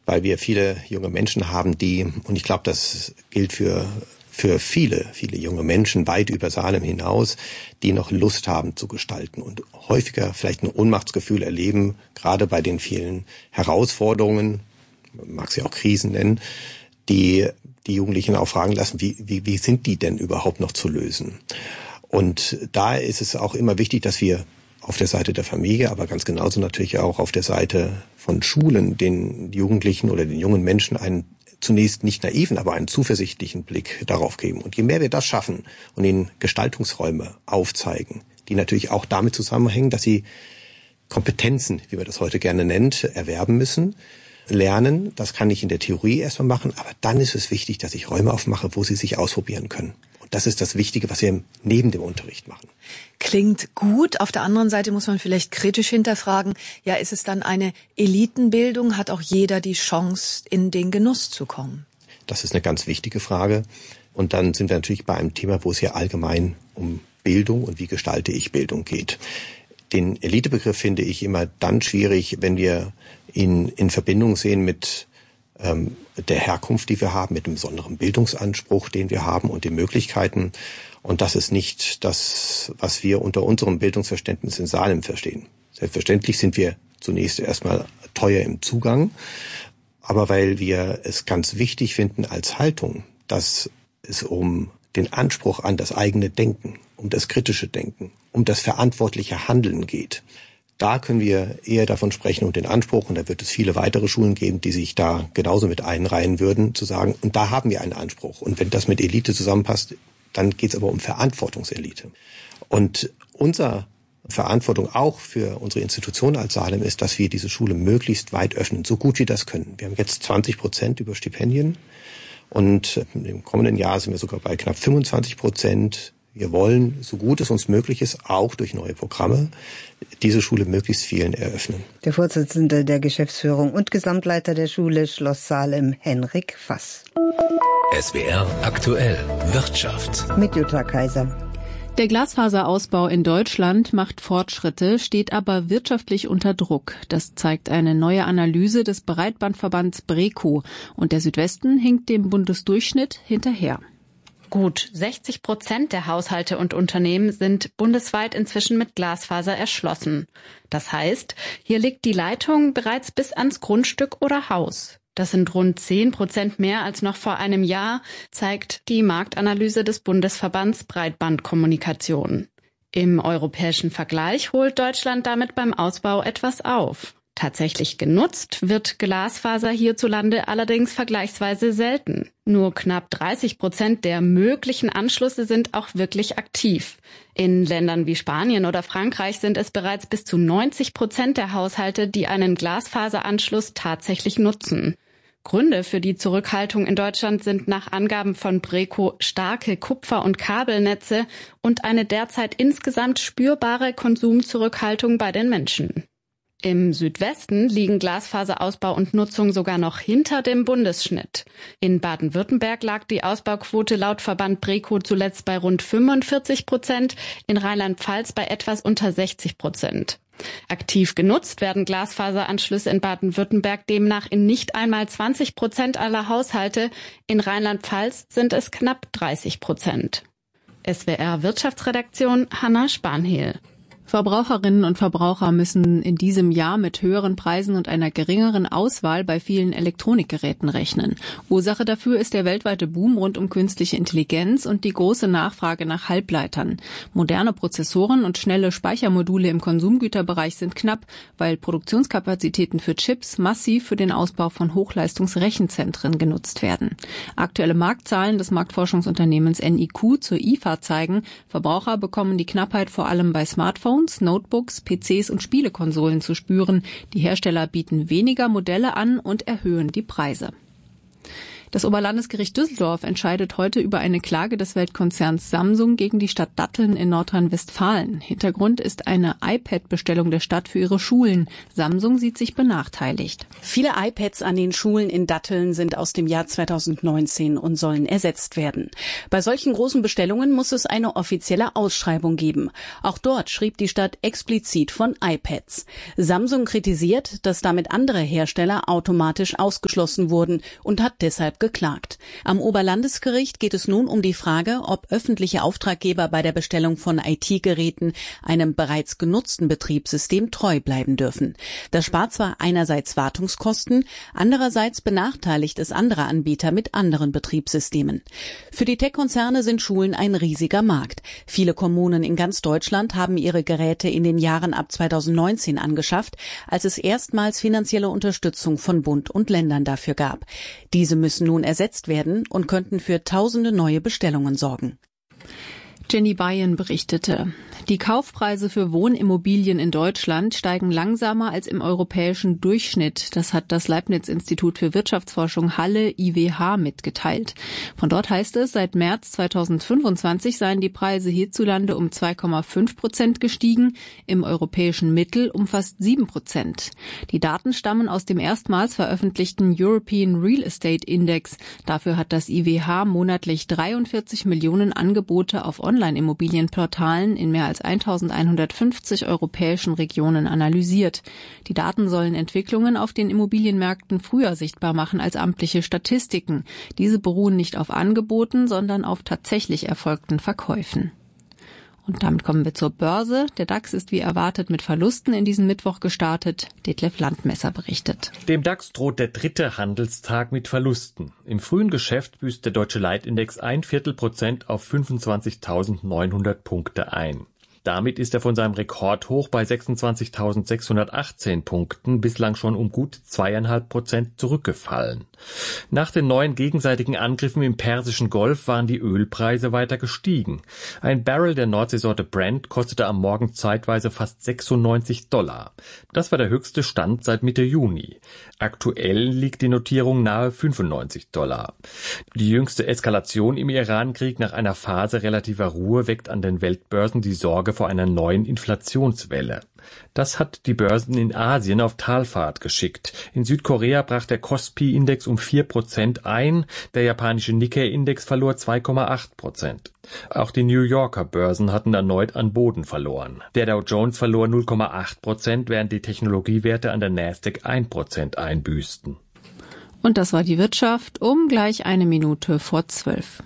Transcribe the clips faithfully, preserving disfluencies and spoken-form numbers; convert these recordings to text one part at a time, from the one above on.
weil wir viele junge Menschen haben, die, und ich glaube, das gilt für für viele, viele junge Menschen weit über Salem hinaus, die noch Lust haben zu gestalten und häufiger vielleicht ein Ohnmachtsgefühl erleben, gerade bei den vielen Herausforderungen, man mag sie auch Krisen nennen, die die Jugendlichen auch fragen lassen, wie, wie, wie sind die denn überhaupt noch zu lösen? Und da ist es auch immer wichtig, dass wir auf der Seite der Familie, aber ganz genauso natürlich auch auf der Seite von Schulen den Jugendlichen oder den jungen Menschen einen zunächst nicht naiven, aber einen zuversichtlichen Blick darauf geben. Und je mehr wir das schaffen und ihnen Gestaltungsräume aufzeigen, die natürlich auch damit zusammenhängen, dass sie Kompetenzen, wie man das heute gerne nennt, erwerben müssen, lernen. Das kann ich in der Theorie erstmal machen, aber dann ist es wichtig, dass ich Räume aufmache, wo sie sich ausprobieren können. Und das ist das Wichtige, was wir neben dem Unterricht machen. Klingt gut. Auf der anderen Seite muss man vielleicht kritisch hinterfragen, ja, ist es dann eine Elitenbildung? Hat auch jeder die Chance, in den Genuss zu kommen? Das ist eine ganz wichtige Frage. Und dann sind wir natürlich bei einem Thema, wo es ja allgemein um Bildung und wie gestalte ich Bildung geht. Den Elitebegriff finde ich immer dann schwierig, wenn wir ihn in Verbindung sehen mit ähm, der Herkunft, die wir haben, mit dem besonderen Bildungsanspruch, den wir haben und den Möglichkeiten. Und das ist nicht das, was wir unter unserem Bildungsverständnis in Salem verstehen. Selbstverständlich sind wir zunächst erstmal teuer im Zugang, aber weil wir es ganz wichtig finden als Haltung, dass es um den Anspruch an das eigene Denken, um das kritische Denken, um das verantwortliche Handeln geht. Da können wir eher davon sprechen und den Anspruch, und da wird es viele weitere Schulen geben, die sich da genauso mit einreihen würden, zu sagen, und da haben wir einen Anspruch. Und wenn das mit Elite zusammenpasst, dann geht es aber um Verantwortungselite. Und unsere Verantwortung auch für unsere Institution als Salem ist, dass wir diese Schule möglichst weit öffnen, so gut wir das können. Wir haben jetzt zwanzig Prozent über Stipendien und im kommenden Jahr sind wir sogar bei knapp fünfundzwanzig Prozent. Wir wollen, so gut es uns möglich ist, auch durch neue Programme diese Schule möglichst vielen eröffnen. Der Vorsitzende der Geschäftsführung und Gesamtleiter der Schule Schloss Salem, Henrik Fass. S W R aktuell Wirtschaft. Mit Jutta Kaiser. Der Glasfaserausbau in Deutschland macht Fortschritte, steht aber wirtschaftlich unter Druck. Das zeigt eine neue Analyse des Breitbandverbands BREKO. Und der Südwesten hinkt dem Bundesdurchschnitt hinterher. Gut sechzig Prozent der Haushalte und Unternehmen sind bundesweit inzwischen mit Glasfaser erschlossen. Das heißt, hier liegt die Leitung bereits bis ans Grundstück oder Haus. Das sind rund zehn Prozent mehr als noch vor einem Jahr, zeigt die Marktanalyse des Bundesverbands Breitbandkommunikation. Im europäischen Vergleich holt Deutschland damit beim Ausbau etwas auf. Tatsächlich genutzt wird Glasfaser hierzulande allerdings vergleichsweise selten. Nur knapp dreißig Prozent der möglichen Anschlüsse sind auch wirklich aktiv. In Ländern wie Spanien oder Frankreich sind es bereits bis zu neunzig Prozent der Haushalte, die einen Glasfaseranschluss tatsächlich nutzen. Gründe für die Zurückhaltung in Deutschland sind nach Angaben von BREKO starke Kupfer- und Kabelnetze und eine derzeit insgesamt spürbare Konsumzurückhaltung bei den Menschen. Im Südwesten liegen Glasfaserausbau und Nutzung sogar noch hinter dem Bundesschnitt. In Baden-Württemberg lag die Ausbauquote laut Verband BREKO zuletzt bei rund fünfundvierzig Prozent, in Rheinland-Pfalz bei etwas unter sechzig Prozent. Aktiv genutzt werden Glasfaseranschlüsse in Baden-Württemberg demnach in nicht einmal zwanzig Prozent aller Haushalte, in Rheinland-Pfalz sind es knapp dreißig Prozent. S W R Wirtschaftsredaktion Hanna Spanhehl. Verbraucherinnen und Verbraucher müssen in diesem Jahr mit höheren Preisen und einer geringeren Auswahl bei vielen Elektronikgeräten rechnen. Ursache dafür ist der weltweite Boom rund um künstliche Intelligenz und die große Nachfrage nach Halbleitern. Moderne Prozessoren und schnelle Speichermodule im Konsumgüterbereich sind knapp, weil Produktionskapazitäten für Chips massiv für den Ausbau von Hochleistungsrechenzentren genutzt werden. Aktuelle Marktzahlen des Marktforschungsunternehmens N I Q zur I F A zeigen, Verbraucher bekommen die Knappheit vor allem bei Smartphones, Notebooks, P Cs und Spielekonsolen zu spüren. Die Hersteller bieten weniger Modelle an und erhöhen die Preise. Das Oberlandesgericht Düsseldorf entscheidet heute über eine Klage des Weltkonzerns Samsung gegen die Stadt Datteln in Nordrhein-Westfalen. Hintergrund ist eine iPad-Bestellung der Stadt für ihre Schulen. Samsung sieht sich benachteiligt. Viele iPads an den Schulen in Datteln sind aus dem Jahr zweitausendneunzehn und sollen ersetzt werden. Bei solchen großen Bestellungen muss es eine offizielle Ausschreibung geben. Auch dort schrieb die Stadt explizit von iPads. Samsung kritisiert, dass damit andere Hersteller automatisch ausgeschlossen wurden und hat deshalb geklagt. Am Oberlandesgericht geht es nun um die Frage, ob öffentliche Auftraggeber bei der Bestellung von I T-Geräten einem bereits genutzten Betriebssystem treu bleiben dürfen. Das spart zwar einerseits Wartungskosten, andererseits benachteiligt es andere Anbieter mit anderen Betriebssystemen. Für die Tech-Konzerne sind Schulen ein riesiger Markt. Viele Kommunen in ganz Deutschland haben ihre Geräte in den Jahren ab zweitausendneunzehn angeschafft, als es erstmals finanzielle Unterstützung von Bund und Ländern dafür gab. Diese müssen nun ersetzt werden und könnten für tausende neue Bestellungen sorgen. Jenny Bayern berichtete. Die Kaufpreise für Wohnimmobilien in Deutschland steigen langsamer als im europäischen Durchschnitt. Das hat das Leibniz-Institut für Wirtschaftsforschung Halle I W H mitgeteilt. Von dort heißt es, seit März zweitausendfünfundzwanzig seien die Preise hierzulande um zwei Komma fünf Prozent gestiegen, im europäischen Mittel um fast sieben Prozent. Die Daten stammen aus dem erstmals veröffentlichten European Real Estate Index. Dafür hat das I W H monatlich dreiundvierzig Millionen Angebote auf Online-Immobilienportalen in mehr als eintausendeinhundertfünfzig europäischen Regionen analysiert. Die Daten sollen Entwicklungen auf den Immobilienmärkten früher sichtbar machen als amtliche Statistiken. Diese beruhen nicht auf Angeboten, sondern auf tatsächlich erfolgten Verkäufen. Und damit kommen wir zur Börse. Der DAX ist wie erwartet mit Verlusten in diesen Mittwoch gestartet. Detlef Landmesser berichtet. Dem DAX droht der dritte Handelstag mit Verlusten. Im frühen Geschäft büßt der deutsche Leitindex ein Viertel Prozent auf fünfundzwanzigtausendneunhundert Punkte ein. Damit ist er von seinem Rekordhoch bei sechsundzwanzigtausendsechshundertachtzehn Punkten bislang schon um gut zweieinhalb Prozent zurückgefallen. Nach den neuen gegenseitigen Angriffen im Persischen Golf waren die Ölpreise weiter gestiegen. Ein Barrel der Nordseesorte Brent kostete am Morgen zeitweise fast sechsundneunzig Dollar. Das war der höchste Stand seit Mitte Juni. Aktuell liegt die Notierung nahe fünfundneunzig Dollar. Die jüngste Eskalation im Irankrieg nach einer Phase relativer Ruhe weckt an den Weltbörsen die Sorge vor einer neuen Inflationswelle. Das hat die Börsen in Asien auf Talfahrt geschickt. In Südkorea brach der Kospi-Index um vier Prozent ein, der japanische Nikkei-Index verlor zwei Komma acht Prozent. Auch die New Yorker Börsen hatten erneut an Boden verloren. Der Dow Jones verlor null Komma acht Prozent, während die Technologiewerte an der Nasdaq ein Prozent einbüßten. Und das war die Wirtschaft um gleich eine Minute vor zwölf.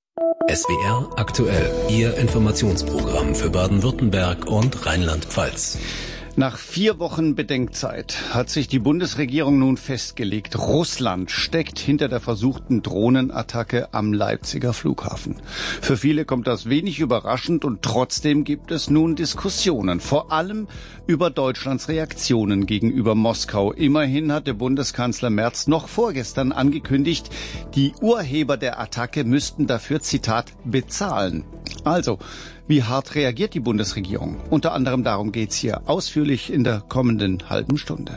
S W R aktuell, Ihr Informationsprogramm für Baden-Württemberg und Rheinland-Pfalz. Nach vier Wochen Bedenkzeit hat sich die Bundesregierung nun festgelegt, Russland steckt hinter der versuchten Drohnenattacke am Leipziger Flughafen. Für viele kommt das wenig überraschend und trotzdem gibt es nun Diskussionen, vor allem über Deutschlands Reaktionen gegenüber Moskau. Immerhin hatte Bundeskanzler Merz noch vorgestern angekündigt, die Urheber der Attacke müssten dafür, Zitat, bezahlen. Also, wie hart reagiert die Bundesregierung? Unter anderem darum geht's hier ausführlich in der kommenden halben Stunde.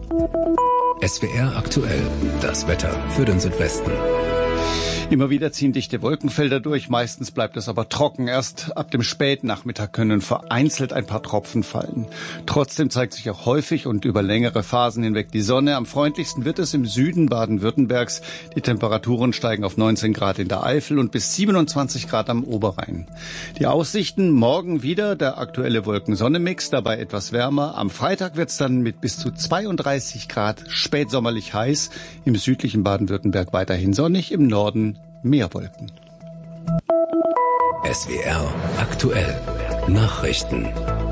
S W R aktuell, das Wetter für den Südwesten. Immer wieder ziehen dichte Wolkenfelder durch, meistens bleibt es aber trocken. Erst ab dem Spätnachmittag können vereinzelt ein paar Tropfen fallen. Trotzdem zeigt sich auch häufig und über längere Phasen hinweg die Sonne. Am freundlichsten wird es im Süden Baden-Württembergs. Die Temperaturen steigen auf neunzehn Grad in der Eifel und bis siebenundzwanzig Grad am Oberrhein. Die Aussichten morgen wieder der aktuelle Wolken-Sonne-Mix, dabei etwas wärmer. Am Freitag wird es dann mit bis zu zweiunddreißig Grad spätsommerlich heiß. Im südlichen Baden-Württemberg weiterhin sonnig, im Norden mehr Wolken. S W R aktuell. Nachrichten.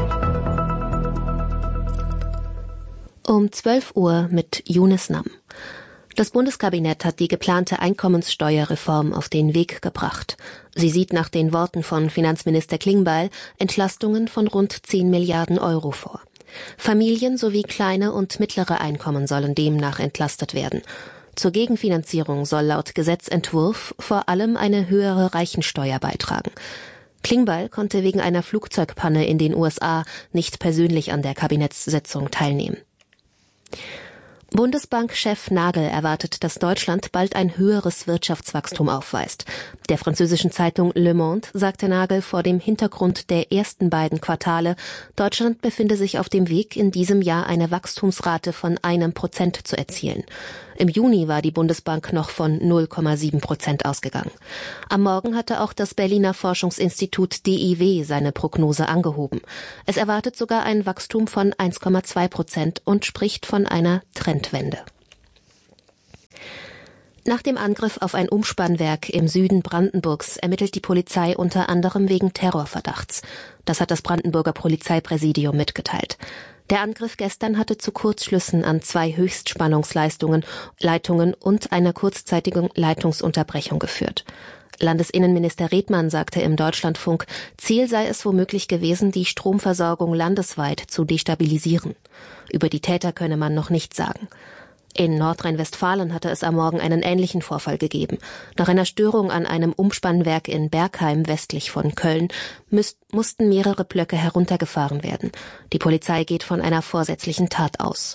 Um zwölf Uhr mit Yunus Nam. Das Bundeskabinett hat die geplante Einkommenssteuerreform auf den Weg gebracht. Sie sieht nach den Worten von Finanzminister Klingbeil Entlastungen von rund zehn Milliarden Euro vor. Familien sowie kleine und mittlere Einkommen sollen demnach entlastet werden. Zur Gegenfinanzierung soll laut Gesetzentwurf vor allem eine höhere Reichensteuer beitragen. Klingbeil konnte wegen einer Flugzeugpanne in den U S A nicht persönlich an der Kabinettssitzung teilnehmen. Bundesbankchef Nagel erwartet, dass Deutschland bald ein höheres Wirtschaftswachstum aufweist. Der französischen Zeitung Le Monde sagte Nagel vor dem Hintergrund der ersten beiden Quartale, Deutschland befinde sich auf dem Weg, in diesem Jahr eine Wachstumsrate von einem Prozent zu erzielen. Im Juni war die Bundesbank noch von null Komma sieben Prozent ausgegangen. Am Morgen hatte auch das Berliner Forschungsinstitut D I W seine Prognose angehoben. Es erwartet sogar ein Wachstum von eins Komma zwei Prozent und spricht von einer Trendwende. Nach dem Angriff auf ein Umspannwerk im Süden Brandenburgs ermittelt die Polizei unter anderem wegen Terrorverdachts. Das hat das Brandenburger Polizeipräsidium mitgeteilt. Der Angriff gestern hatte zu Kurzschlüssen an zwei Höchstspannungsleitungen Leitungen und einer kurzzeitigen Leitungsunterbrechung geführt. Landesinnenminister Redmann sagte im Deutschlandfunk, Ziel sei es womöglich gewesen, die Stromversorgung landesweit zu destabilisieren. Über die Täter könne man noch nichts sagen. In Nordrhein-Westfalen hatte es am Morgen einen ähnlichen Vorfall gegeben. Nach einer Störung an einem Umspannwerk in Bergheim westlich von Köln müß, mussten mehrere Blöcke heruntergefahren werden. Die Polizei geht von einer vorsätzlichen Tat aus.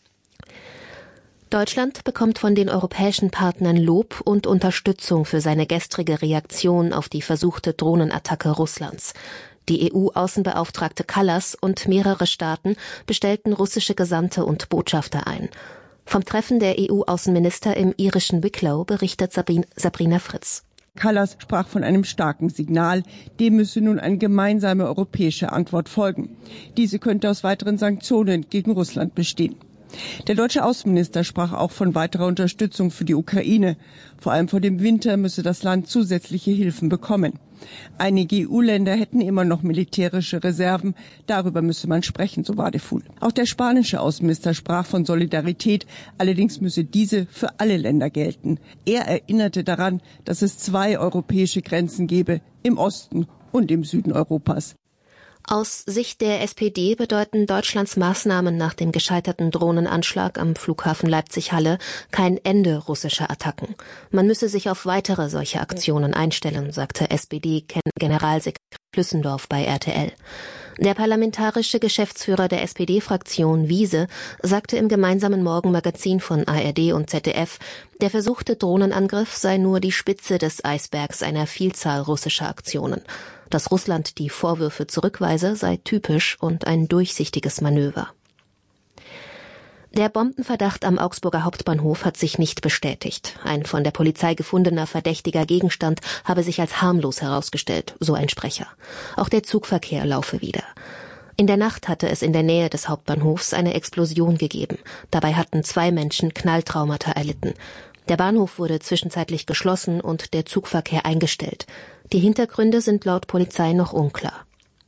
Deutschland bekommt von den europäischen Partnern Lob und Unterstützung für seine gestrige Reaktion auf die versuchte Drohnenattacke Russlands. Die E U-Außenbeauftragte Kallas und mehrere Staaten bestellten russische Gesandte und Botschafter ein. Vom Treffen der E U-Außenminister im irischen Wicklow berichtet Sabrina Fritz. Kallas sprach von einem starken Signal, dem müsse nun eine gemeinsame europäische Antwort folgen. Diese könnte aus weiteren Sanktionen gegen Russland bestehen. Der deutsche Außenminister sprach auch von weiterer Unterstützung für die Ukraine. Vor allem vor dem Winter müsse das Land zusätzliche Hilfen bekommen. Einige E U-Länder hätten immer noch militärische Reserven. Darüber müsse man sprechen, so Wadefuhl. Auch der spanische Außenminister sprach von Solidarität. Allerdings müsse diese für alle Länder gelten. Er erinnerte daran, dass es zwei europäische Grenzen gebe, im Osten und im Süden Europas. Aus Sicht der S P D bedeuten Deutschlands Maßnahmen nach dem gescheiterten Drohnenanschlag am Flughafen Leipzig-Halle kein Ende russischer Attacken. Man müsse sich auf weitere solche Aktionen einstellen, sagte S P D-Generalsekretär Flüssendorf bei R T L. Der parlamentarische Geschäftsführer der S P D-Fraktion Wiese sagte im gemeinsamen Morgenmagazin von A R D und Z D F, der versuchte Drohnenangriff sei nur die Spitze des Eisbergs einer Vielzahl russischer Aktionen. Dass Russland die Vorwürfe zurückweise, sei typisch und ein durchsichtiges Manöver. Der Bombenverdacht am Augsburger Hauptbahnhof hat sich nicht bestätigt. Ein von der Polizei gefundener verdächtiger Gegenstand habe sich als harmlos herausgestellt, so ein Sprecher. Auch der Zugverkehr laufe wieder. In der Nacht hatte es in der Nähe des Hauptbahnhofs eine Explosion gegeben. Dabei hatten zwei Menschen Knalltraumata erlitten. Der Bahnhof wurde zwischenzeitlich geschlossen und der Zugverkehr eingestellt. Die Hintergründe sind laut Polizei noch unklar.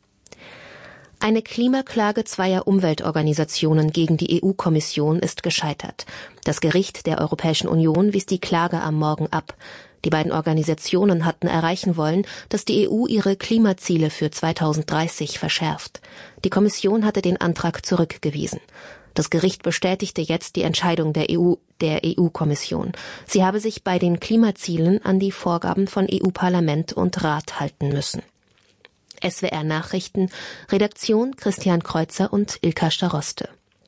Eine Klimaklage zweier Umweltorganisationen gegen die E U-Kommission ist gescheitert. Das Gericht der Europäischen Union wies die Klage am Morgen ab. Die beiden Organisationen hatten erreichen wollen, dass die E U ihre Klimaziele für zweitausenddreißig verschärft. Die Kommission hatte den Antrag zurückgewiesen. Das Gericht bestätigte jetzt die Entscheidung der E U, der E U-Kommission. Sie habe sich bei den Klimazielen an die Vorgaben von E U-Parlament und Rat halten müssen. S W R Nachrichten, Redaktion Christian Kreuzer und Ilka Staroste.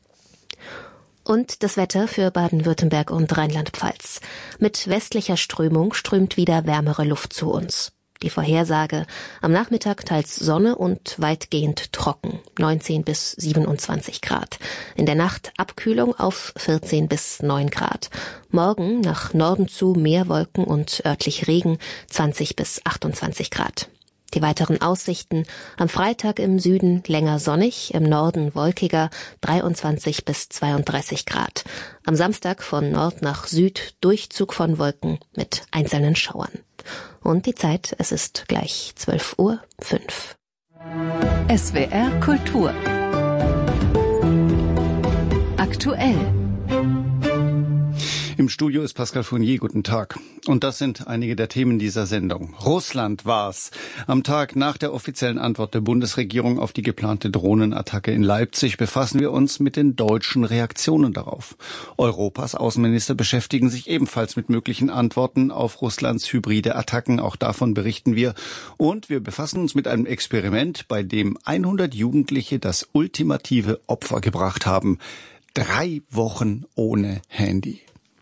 Und das Wetter für Baden-Württemberg und Rheinland-Pfalz. Mit westlicher Strömung strömt wieder wärmere Luft zu uns. Die Vorhersage: am Nachmittag teils Sonne und weitgehend trocken, neunzehn bis siebenundzwanzig Grad. In der Nacht Abkühlung auf vierzehn bis neun Grad. Morgen nach Norden zu mehr Wolken und örtlich Regen, zwanzig bis achtundzwanzig Grad. Die weiteren Aussichten: am Freitag im Süden länger sonnig, im Norden wolkiger, dreiundzwanzig bis zweiunddreißig Grad. Am Samstag von Nord nach Süd Durchzug von Wolken mit einzelnen Schauern. Und die Zeit, es ist gleich zwölf Uhr fünf. S W R Kultur. Aktuell. Im Studio ist Pascal Fournier. Guten Tag. Und das sind einige der Themen dieser Sendung. Russland war's. Am Tag nach der offiziellen Antwort der Bundesregierung auf die geplante Drohnenattacke in Leipzig befassen wir uns mit den deutschen Reaktionen darauf. Europas Außenminister beschäftigen sich ebenfalls mit möglichen Antworten auf Russlands hybride Attacken. Auch davon berichten wir. Und wir befassen uns mit einem Experiment, bei dem hundert Jugendliche das ultimative Opfer gebracht haben. Drei Wochen ohne Handy.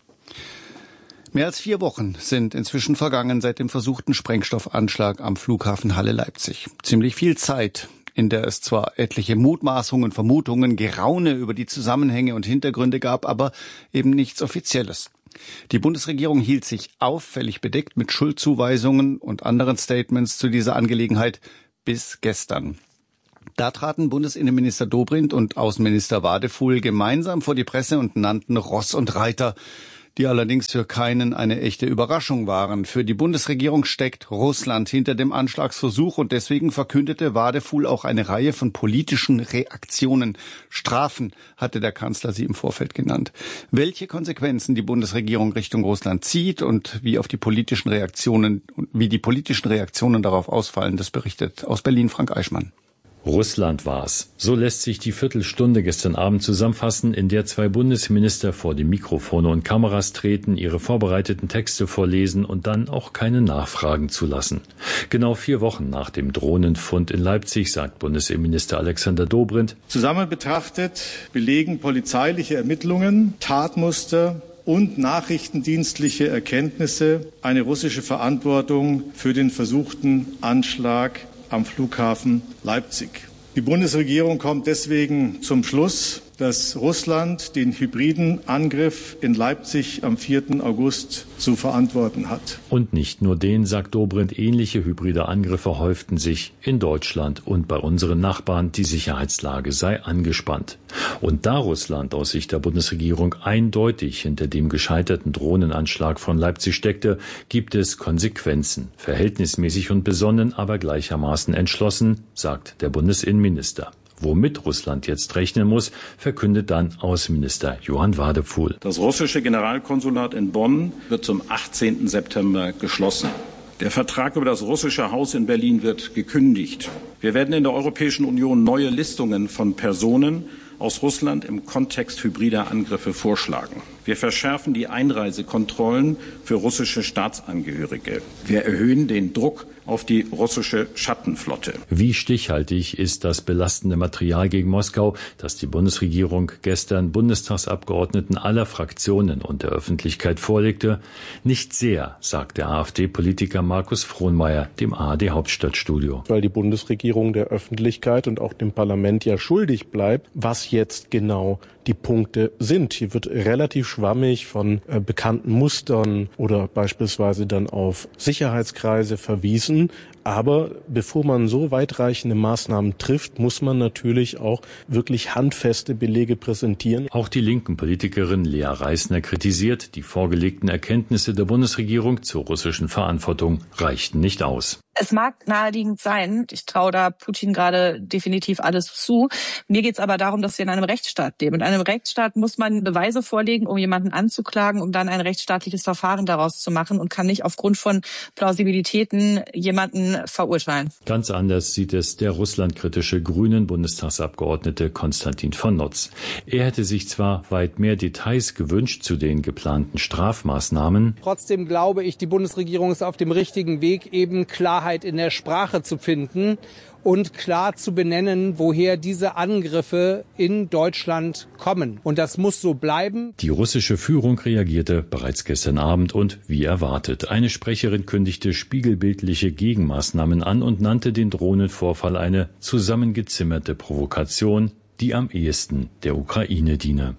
Mehr als vier Wochen sind inzwischen vergangen seit dem versuchten Sprengstoffanschlag am Flughafen Halle-Leipzig. Ziemlich viel Zeit, in der es zwar etliche Mutmaßungen, Vermutungen, Geraune über die Zusammenhänge und Hintergründe gab, aber eben nichts Offizielles. Die Bundesregierung hielt sich auffällig bedeckt mit Schuldzuweisungen und anderen Statements zu dieser Angelegenheit bis gestern. Da traten Bundesinnenminister Dobrindt und Außenminister Wadefuhl gemeinsam vor die Presse und nannten Ross und Reiter, die allerdings für keinen eine echte Überraschung waren. Für die Bundesregierung steckt Russland hinter dem Anschlagsversuch und deswegen verkündete Wadefuhl auch eine Reihe von politischen Reaktionen. Strafen hatte der Kanzler sie im Vorfeld genannt. Welche Konsequenzen die Bundesregierung Richtung Russland zieht und wie auf die politischen Reaktionen, wie die politischen Reaktionen darauf ausfallen, das berichtet aus Berlin Frank Eichmann. Russland war's. So lässt sich die Viertelstunde gestern Abend zusammenfassen, in der zwei Bundesminister vor die Mikrofone und Kameras treten, ihre vorbereiteten Texte vorlesen und dann auch keine Nachfragen zulassen. Genau vier Wochen nach dem Drohnenfund in Leipzig, sagt Bundesinnenminister Alexander Dobrindt: Zusammen betrachtet belegen polizeiliche Ermittlungen, Tatmuster und nachrichtendienstliche Erkenntnisse eine russische Verantwortung für den versuchten Anschlag am Flughafen Leipzig. Die Bundesregierung kommt deswegen zum Schluss, dass Russland den hybriden Angriff in Leipzig am vierten August zu verantworten hat. Und nicht nur den, sagt Dobrindt, ähnliche hybride Angriffe häuften sich in Deutschland und bei unseren Nachbarn. Die Sicherheitslage sei angespannt. Und da Russland aus Sicht der Bundesregierung eindeutig hinter dem gescheiterten Drohnenanschlag von Leipzig steckte, gibt es Konsequenzen. Verhältnismäßig und besonnen, aber gleichermaßen entschlossen, sagt der Bundesinnenminister. Womit Russland jetzt rechnen muss, verkündet dann Außenminister Johann Wadefuhl. Das russische Generalkonsulat in Bonn wird zum achtzehnten September geschlossen. Der Vertrag über das russische Haus in Berlin wird gekündigt. Wir werden in der Europäischen Union neue Listungen von Personen aus Russland im Kontext hybrider Angriffe vorschlagen. Wir verschärfen die Einreisekontrollen für russische Staatsangehörige. Wir erhöhen den Druck auf die russische Schattenflotte. Wie stichhaltig ist das belastende Material gegen Moskau, das die Bundesregierung gestern Bundestagsabgeordneten aller Fraktionen und der Öffentlichkeit vorlegte? Nicht sehr, sagt der AfD-Politiker Markus Frohnmayer dem A R D-Hauptstadtstudio. Weil die Bundesregierung der Öffentlichkeit und auch dem Parlament ja schuldig bleibt, was jetzt genau die Punkte sind. Hier wird relativ schwammig von äh, bekannten Mustern oder beispielsweise dann auf Sicherheitskreise verwiesen. Aber bevor man so weitreichende Maßnahmen trifft, muss man natürlich auch wirklich handfeste Belege präsentieren. Auch die linken Politikerin Lea Reisner kritisiert, die vorgelegten Erkenntnisse der Bundesregierung zur russischen Verantwortung reichten nicht aus. Es mag naheliegend sein, ich traue da Putin gerade definitiv alles zu. Mir geht es aber darum, dass wir in einem Rechtsstaat leben. In einem Rechtsstaat muss man Beweise vorlegen, um jemanden anzuklagen, um dann ein rechtsstaatliches Verfahren daraus zu machen und kann nicht aufgrund von Plausibilitäten jemanden verurteilen. Ganz anders sieht es der russlandkritische grünen Bundestagsabgeordnete Konstantin von Notz. Er hätte sich zwar weit mehr Details gewünscht zu den geplanten Strafmaßnahmen. Trotzdem glaube ich, die Bundesregierung ist auf dem richtigen Weg, eben Klarheit in der Sprache zu finden und klar zu benennen, woher diese Angriffe in Deutschland kommen. Und das muss so bleiben. Die russische Führung reagierte bereits gestern Abend und wie erwartet. Eine Sprecherin kündigte spiegelbildliche Gegenmaßnahmen an und nannte den Drohnenvorfall eine zusammengezimmerte Provokation, die am ehesten der Ukraine diene.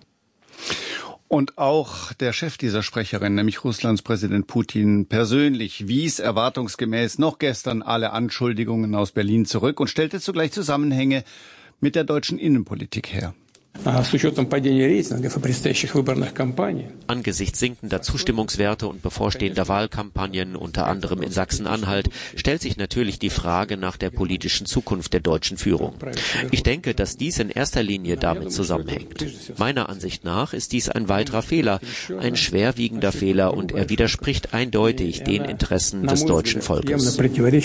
Und auch der Chef dieser Sprecherin, nämlich Russlands Präsident Putin persönlich, wies erwartungsgemäß noch gestern alle Anschuldigungen aus Berlin zurück und stellte zugleich Zusammenhänge mit der deutschen Innenpolitik her. Angesichts sinkender Zustimmungswerte und bevorstehender Wahlkampagnen, unter anderem in Sachsen-Anhalt, stellt sich natürlich die Frage nach der politischen Zukunft der deutschen Führung. Ich denke, dass dies in erster Linie damit zusammenhängt. Meiner Ansicht nach ist dies ein weiterer Fehler, ein schwerwiegender Fehler, und er widerspricht eindeutig den Interessen des deutschen Volkes.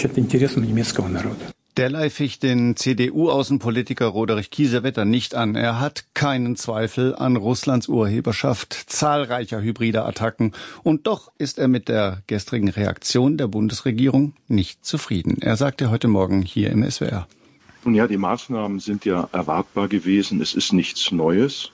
Derlei ficht den C D U-Außenpolitiker Roderich Kiesewetter nicht an. Er hat keinen Zweifel an Russlands Urheberschaft zahlreicher hybrider Attacken. Und doch ist er mit der gestrigen Reaktion der Bundesregierung nicht zufrieden. Er sagte heute Morgen hier im S W R. Nun ja, die Maßnahmen sind ja erwartbar gewesen. Es ist nichts Neues.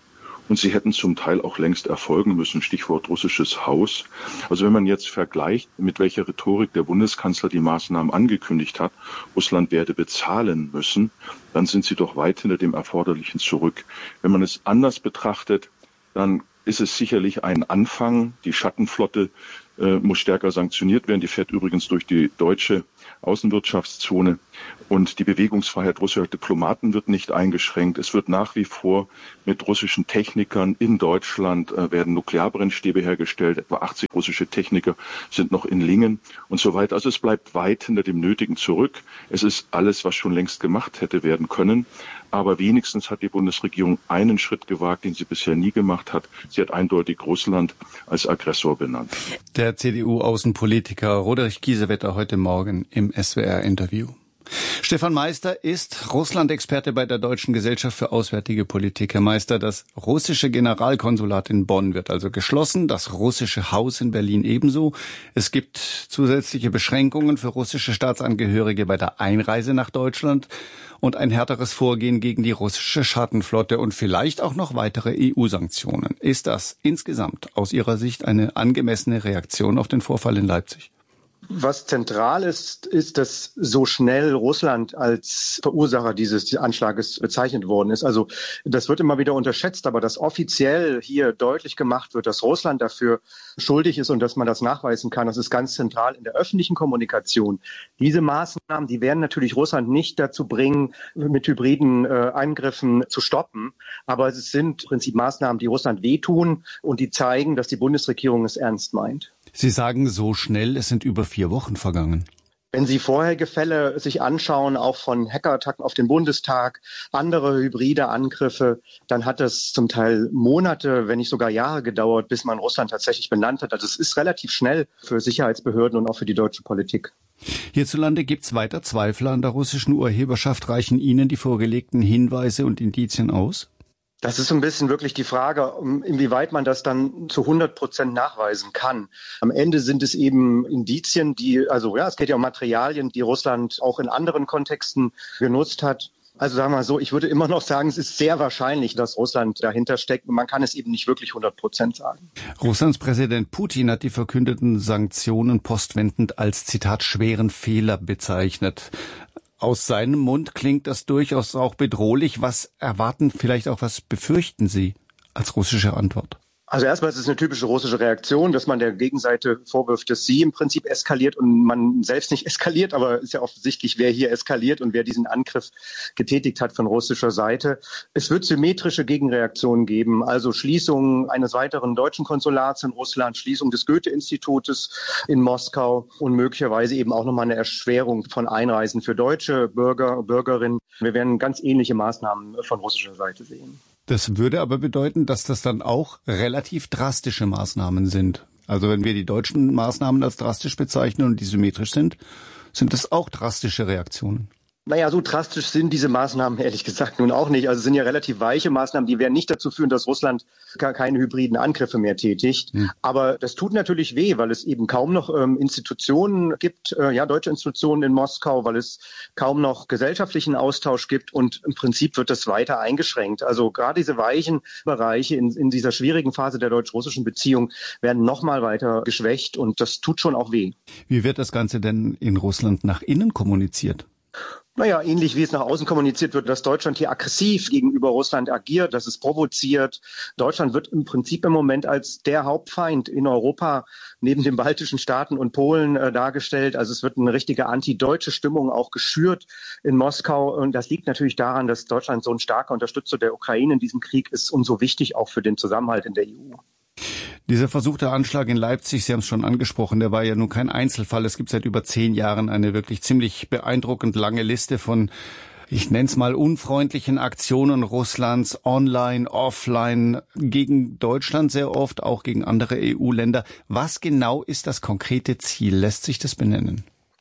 und sie hätten zum Teil auch längst erfolgen müssen. Stichwort russisches Haus. Also wenn man jetzt vergleicht, mit welcher Rhetorik der Bundeskanzler die Maßnahmen angekündigt hat, Russland werde bezahlen müssen, dann sind sie doch weit hinter dem Erforderlichen zurück. Wenn man es anders betrachtet, dann ist es sicherlich ein Anfang. Die Schattenflotte äh, muss stärker sanktioniert werden. Die fährt übrigens durch die deutsche Außenwirtschaftszone. Und die Bewegungsfreiheit russischer Diplomaten wird nicht eingeschränkt. Es wird nach wie vor mit russischen Technikern in Deutschland äh, werden Nuklearbrennstäbe hergestellt. Etwa achtzig russische Techniker sind noch in Lingen und so weiter. Also es bleibt weit hinter dem Nötigen zurück. Es ist alles, was schon längst gemacht hätte werden können. Aber wenigstens hat die Bundesregierung einen Schritt gewagt, den sie bisher nie gemacht hat. Sie hat eindeutig Russland als Aggressor benannt. Der C D U-Außenpolitiker Roderich Kiesewetter heute Morgen im S W R-Interview. Stefan Meister ist Russland-Experte bei der Deutschen Gesellschaft für Auswärtige Politik. Herr Meister, das russische Generalkonsulat in Bonn wird also geschlossen, das russische Haus in Berlin ebenso. Es gibt zusätzliche Beschränkungen für russische Staatsangehörige bei der Einreise nach Deutschland und ein härteres Vorgehen gegen die russische Schattenflotte und vielleicht auch noch weitere E U-Sanktionen. Ist das insgesamt aus Ihrer Sicht eine angemessene Reaktion auf den Vorfall in Leipzig? Was zentral ist, ist, dass so schnell Russland als Verursacher dieses Anschlages bezeichnet worden ist. Also das wird immer wieder unterschätzt, aber dass offiziell hier deutlich gemacht wird, dass Russland dafür schuldig ist und dass man das nachweisen kann, das ist ganz zentral in der öffentlichen Kommunikation. Diese Maßnahmen, die werden natürlich Russland nicht dazu bringen, mit hybriden äh, Angriffen zu stoppen, aber es sind im Prinzip Maßnahmen, die Russland wehtun und die zeigen, dass die Bundesregierung es ernst meint. Sie sagen so schnell, es sind über vier Wochen vergangen. Wenn Sie vorherige Fälle sich anschauen, auch von Hackerattacken auf den Bundestag, andere hybride Angriffe, dann hat es zum Teil Monate, wenn nicht sogar Jahre gedauert, bis man Russland tatsächlich benannt hat. Also es ist relativ schnell für Sicherheitsbehörden und auch für die deutsche Politik. Hierzulande gibt es weiter Zweifel an der russischen Urheberschaft. Reichen Ihnen die vorgelegten Hinweise und Indizien aus? Das ist so ein bisschen wirklich die Frage, inwieweit man das dann zu hundert Prozent nachweisen kann. Am Ende sind es eben Indizien, die, also ja, es geht ja um Materialien, die Russland auch in anderen Kontexten genutzt hat. Also sagen wir mal so, ich würde immer noch sagen, es ist sehr wahrscheinlich, dass Russland dahinter steckt. Man kann es eben nicht wirklich hundert Prozent sagen. Russlands Präsident Putin hat die verkündeten Sanktionen postwendend als, Zitat, schweren Fehler bezeichnet. Aus seinem Mund klingt das durchaus auch bedrohlich. Was erwarten, vielleicht auch was befürchten Sie als russische Antwort? Also erstmal ist es eine typische russische Reaktion, dass man der Gegenseite vorwirft, dass sie im Prinzip eskaliert und man selbst nicht eskaliert, aber ist ja offensichtlich, wer hier eskaliert und wer diesen Angriff getätigt hat von russischer Seite. Es wird symmetrische Gegenreaktionen geben, also Schließung eines weiteren deutschen Konsulats in Russland, Schließung des Goethe-Institutes in Moskau und möglicherweise eben auch nochmal eine Erschwerung von Einreisen für deutsche Bürger und Bürgerinnen. Wir werden ganz ähnliche Maßnahmen von russischer Seite sehen. Das würde aber bedeuten, dass das dann auch relativ drastische Maßnahmen sind. Also wenn wir die deutschen Maßnahmen als drastisch bezeichnen und die symmetrisch sind, sind das auch drastische Reaktionen. Naja, so drastisch sind diese Maßnahmen ehrlich gesagt nun auch nicht. Also es sind ja relativ weiche Maßnahmen, die werden nicht dazu führen, dass Russland keine hybriden Angriffe mehr tätigt. Hm. Aber das tut natürlich weh, weil es eben kaum noch ähm, Institutionen gibt, äh, ja, deutsche Institutionen in Moskau, weil es kaum noch gesellschaftlichen Austausch gibt und im Prinzip wird das weiter eingeschränkt. Also gerade diese weichen Bereiche in, in dieser schwierigen Phase der deutsch-russischen Beziehung werden nochmal weiter geschwächt und das tut schon auch weh. Wie wird das Ganze denn in Russland nach innen kommuniziert? Naja, ähnlich wie es nach außen kommuniziert wird, dass Deutschland hier aggressiv gegenüber Russland agiert, dass es provoziert. Deutschland wird im Prinzip im Moment als der Hauptfeind in Europa neben den baltischen Staaten und Polen äh, dargestellt. Also es wird eine richtige antideutsche Stimmung auch geschürt in Moskau. Und das liegt natürlich daran, dass Deutschland so ein starker Unterstützer der Ukraine in diesem Krieg ist und so wichtig auch für den Zusammenhalt in der E U. Dieser versuchte Anschlag in Leipzig, Sie haben es schon angesprochen, der war ja nun kein Einzelfall. Es gibt seit über zehn Jahren eine wirklich ziemlich beeindruckend lange Liste von, ich nenne es mal, unfreundlichen Aktionen Russlands, online, offline, gegen Deutschland sehr oft, auch gegen andere E U-Länder. Was genau ist das konkrete Ziel? Lässt sich das benennen?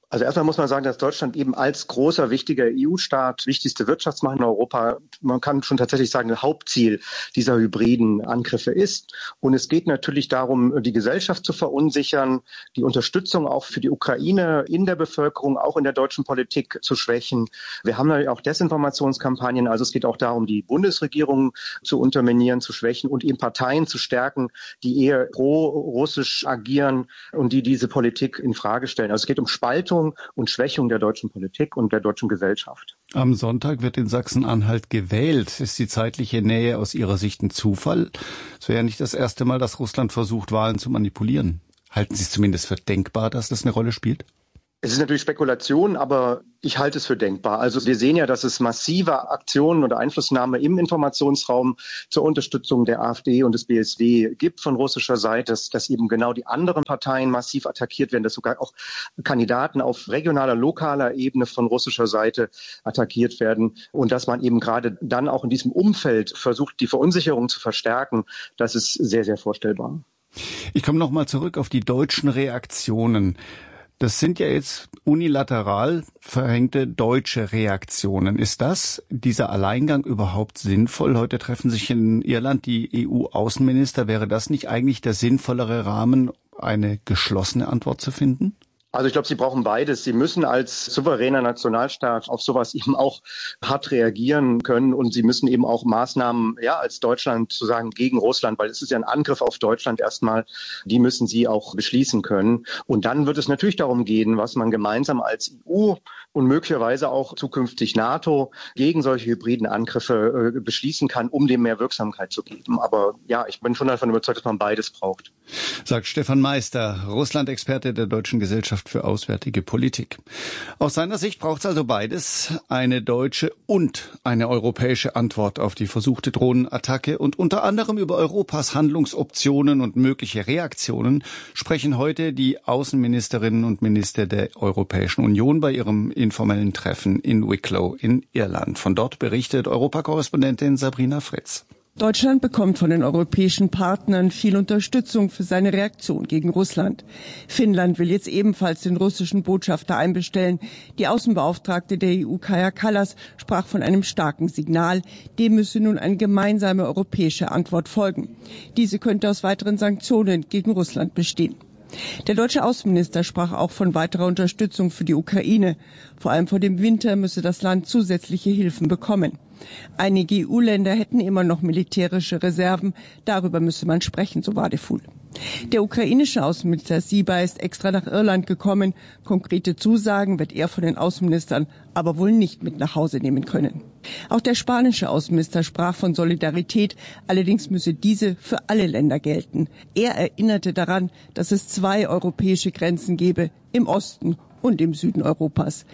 Also erstmal muss man sagen, dass Deutschland eben als großer, wichtiger E U-Staat, wichtigste Wirtschaftsmacht in Europa, man kann schon tatsächlich sagen, das Hauptziel dieser hybriden Angriffe ist. Und es geht natürlich darum, die Gesellschaft zu verunsichern, die Unterstützung auch für die Ukraine in der Bevölkerung, auch in der deutschen Politik zu schwächen. Wir haben natürlich auch Desinformationskampagnen, also es geht auch darum, die Bundesregierung zu unterminieren, zu schwächen und eben Parteien zu stärken, die eher pro-russisch agieren und die diese Politik in Frage stellen. Also es geht um Spaltung und Schwächung der deutschen Politik und der deutschen Gesellschaft. Am Sonntag wird in Sachsen-Anhalt gewählt. Ist die zeitliche Nähe aus Ihrer Sicht ein Zufall? Es wäre ja nicht das erste Mal, dass Russland versucht, Wahlen zu manipulieren. Halten Sie es zumindest für denkbar, dass das eine Rolle spielt? Es ist natürlich Spekulation, aber ich halte es für denkbar. Also wir sehen ja, dass es massive Aktionen oder Einflussnahme im Informationsraum zur Unterstützung der AfD und des B S W gibt von russischer Seite, dass, dass eben genau die anderen Parteien massiv attackiert werden, dass sogar auch Kandidaten auf regionaler, lokaler Ebene von russischer Seite attackiert werden und dass man eben gerade dann auch in diesem Umfeld versucht, die Verunsicherung zu verstärken. Das ist sehr, sehr vorstellbar. Ich komme noch mal zurück auf die deutschen Reaktionen. Das sind ja jetzt unilateral verhängte deutsche Reaktionen. Ist das, dieser Alleingang überhaupt sinnvoll? Heute treffen sich in Irland die E U-Außenminister. Wäre das nicht eigentlich der sinnvollere Rahmen, eine geschlossene Antwort zu finden? Also ich glaube, sie brauchen beides. Sie müssen als souveräner Nationalstaat auf sowas eben auch hart reagieren können und sie müssen eben auch Maßnahmen, ja, als Deutschland zu sagen, gegen Russland, weil es ist ja ein Angriff auf Deutschland erstmal, die müssen sie auch beschließen können. Und dann wird es natürlich darum gehen, was man gemeinsam als E U und möglicherweise auch zukünftig NATO gegen solche hybriden Angriffe äh, beschließen kann, um dem mehr Wirksamkeit zu geben. Aber ja, ich bin schon davon überzeugt, dass man beides braucht. Sagt Stefan Meister, Russland-Experte der Deutschen Gesellschaft für Auswärtige Politik. Aus seiner Sicht braucht es also beides, eine deutsche und eine europäische Antwort auf die versuchte Drohnenattacke. Und unter anderem über Europas Handlungsoptionen und mögliche Reaktionen sprechen heute die Außenministerinnen und Minister der Europäischen Union bei ihrem informellen Treffen in Wicklow in Irland. Von dort berichtet Europakorrespondentin Sabrina Fritz. Deutschland bekommt von den europäischen Partnern viel Unterstützung für seine Reaktion gegen Russland. Finnland will jetzt ebenfalls den russischen Botschafter einbestellen. Die Außenbeauftragte der E U, Kaja Kallas, sprach von einem starken Signal. Dem müsse nun eine gemeinsame europäische Antwort folgen. Diese könnte aus weiteren Sanktionen gegen Russland bestehen. Der deutsche Außenminister sprach auch von weiterer Unterstützung für die Ukraine. Vor allem vor dem Winter müsse das Land zusätzliche Hilfen bekommen. Einige E U-Länder hätten immer noch militärische Reserven. Darüber müsse man sprechen, so Wadefuhl. Der ukrainische Außenminister Syba ist extra nach Irland gekommen. Konkrete Zusagen wird er von den Außenministern aber wohl nicht mit nach Hause nehmen können. Auch der spanische Außenminister sprach von Solidarität. Allerdings müsse diese für alle Länder gelten. Er erinnerte daran, dass es zwei europäische Grenzen gebe, im Osten und im Süden Europas.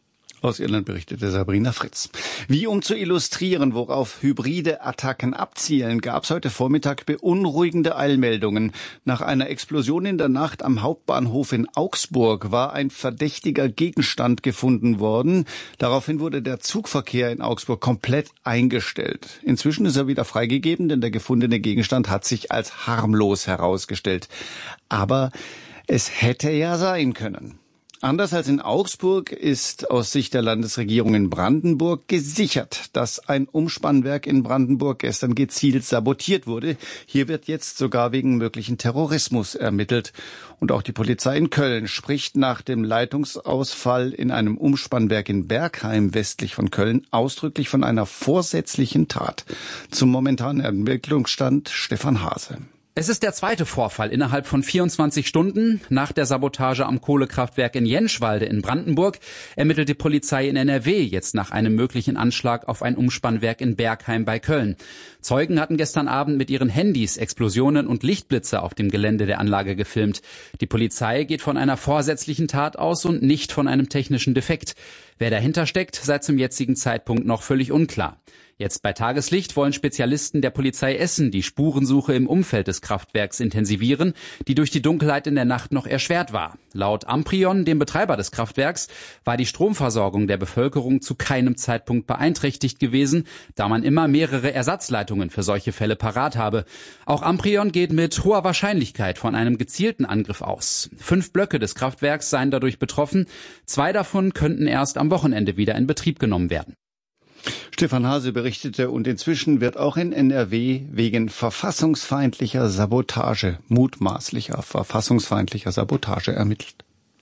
Aus Irland berichtete Sabrina Fritz. Wie um zu illustrieren, worauf hybride Attacken abzielen, gab es heute Vormittag beunruhigende Eilmeldungen. Nach einer Explosion in der Nacht am Hauptbahnhof in Augsburg war ein verdächtiger Gegenstand gefunden worden. Daraufhin wurde der Zugverkehr in Augsburg komplett eingestellt. Inzwischen ist er wieder freigegeben, denn der gefundene Gegenstand hat sich als harmlos herausgestellt. Aber es hätte ja sein können. Anders als in Augsburg ist aus Sicht der Landesregierung in Brandenburg gesichert, dass ein Umspannwerk in Brandenburg gestern gezielt sabotiert wurde. Hier wird jetzt sogar wegen möglichen Terrorismus ermittelt. Und auch die Polizei in Köln spricht nach dem Leitungsausfall in einem Umspannwerk in Bergheim westlich von Köln ausdrücklich von einer vorsätzlichen Tat. Zum momentanen Ermittlungsstand Stefan Hase. Es ist der zweite Vorfall innerhalb von vierundzwanzig Stunden. Nach der Sabotage am Kohlekraftwerk in Jenschwalde in Brandenburg ermittelt die Polizei in N R W jetzt nach einem möglichen Anschlag auf ein Umspannwerk in Bergheim bei Köln. Zeugen hatten gestern Abend mit ihren Handys Explosionen und Lichtblitze auf dem Gelände der Anlage gefilmt. Die Polizei geht von einer vorsätzlichen Tat aus und nicht von einem technischen Defekt. Wer dahinter steckt, sei zum jetzigen Zeitpunkt noch völlig unklar. Jetzt bei Tageslicht wollen Spezialisten der Polizei Essen die Spurensuche im Umfeld des Kraftwerks intensivieren, die durch die Dunkelheit in der Nacht noch erschwert war. Laut Amprion, dem Betreiber des Kraftwerks, war die Stromversorgung der Bevölkerung zu keinem Zeitpunkt beeinträchtigt gewesen, da man immer mehrere Ersatzleitungen für solche Fälle parat habe. Auch Amprion geht mit hoher Wahrscheinlichkeit von einem gezielten Angriff aus. Fünf Blöcke des Kraftwerks seien dadurch betroffen. Zwei davon könnten erst am Wochenende wieder in Betrieb genommen werden. Stefan Hase berichtete, und inzwischen wird auch in N R W wegen verfassungsfeindlicher Sabotage, mutmaßlicher verfassungsfeindlicher Sabotage ermittelt.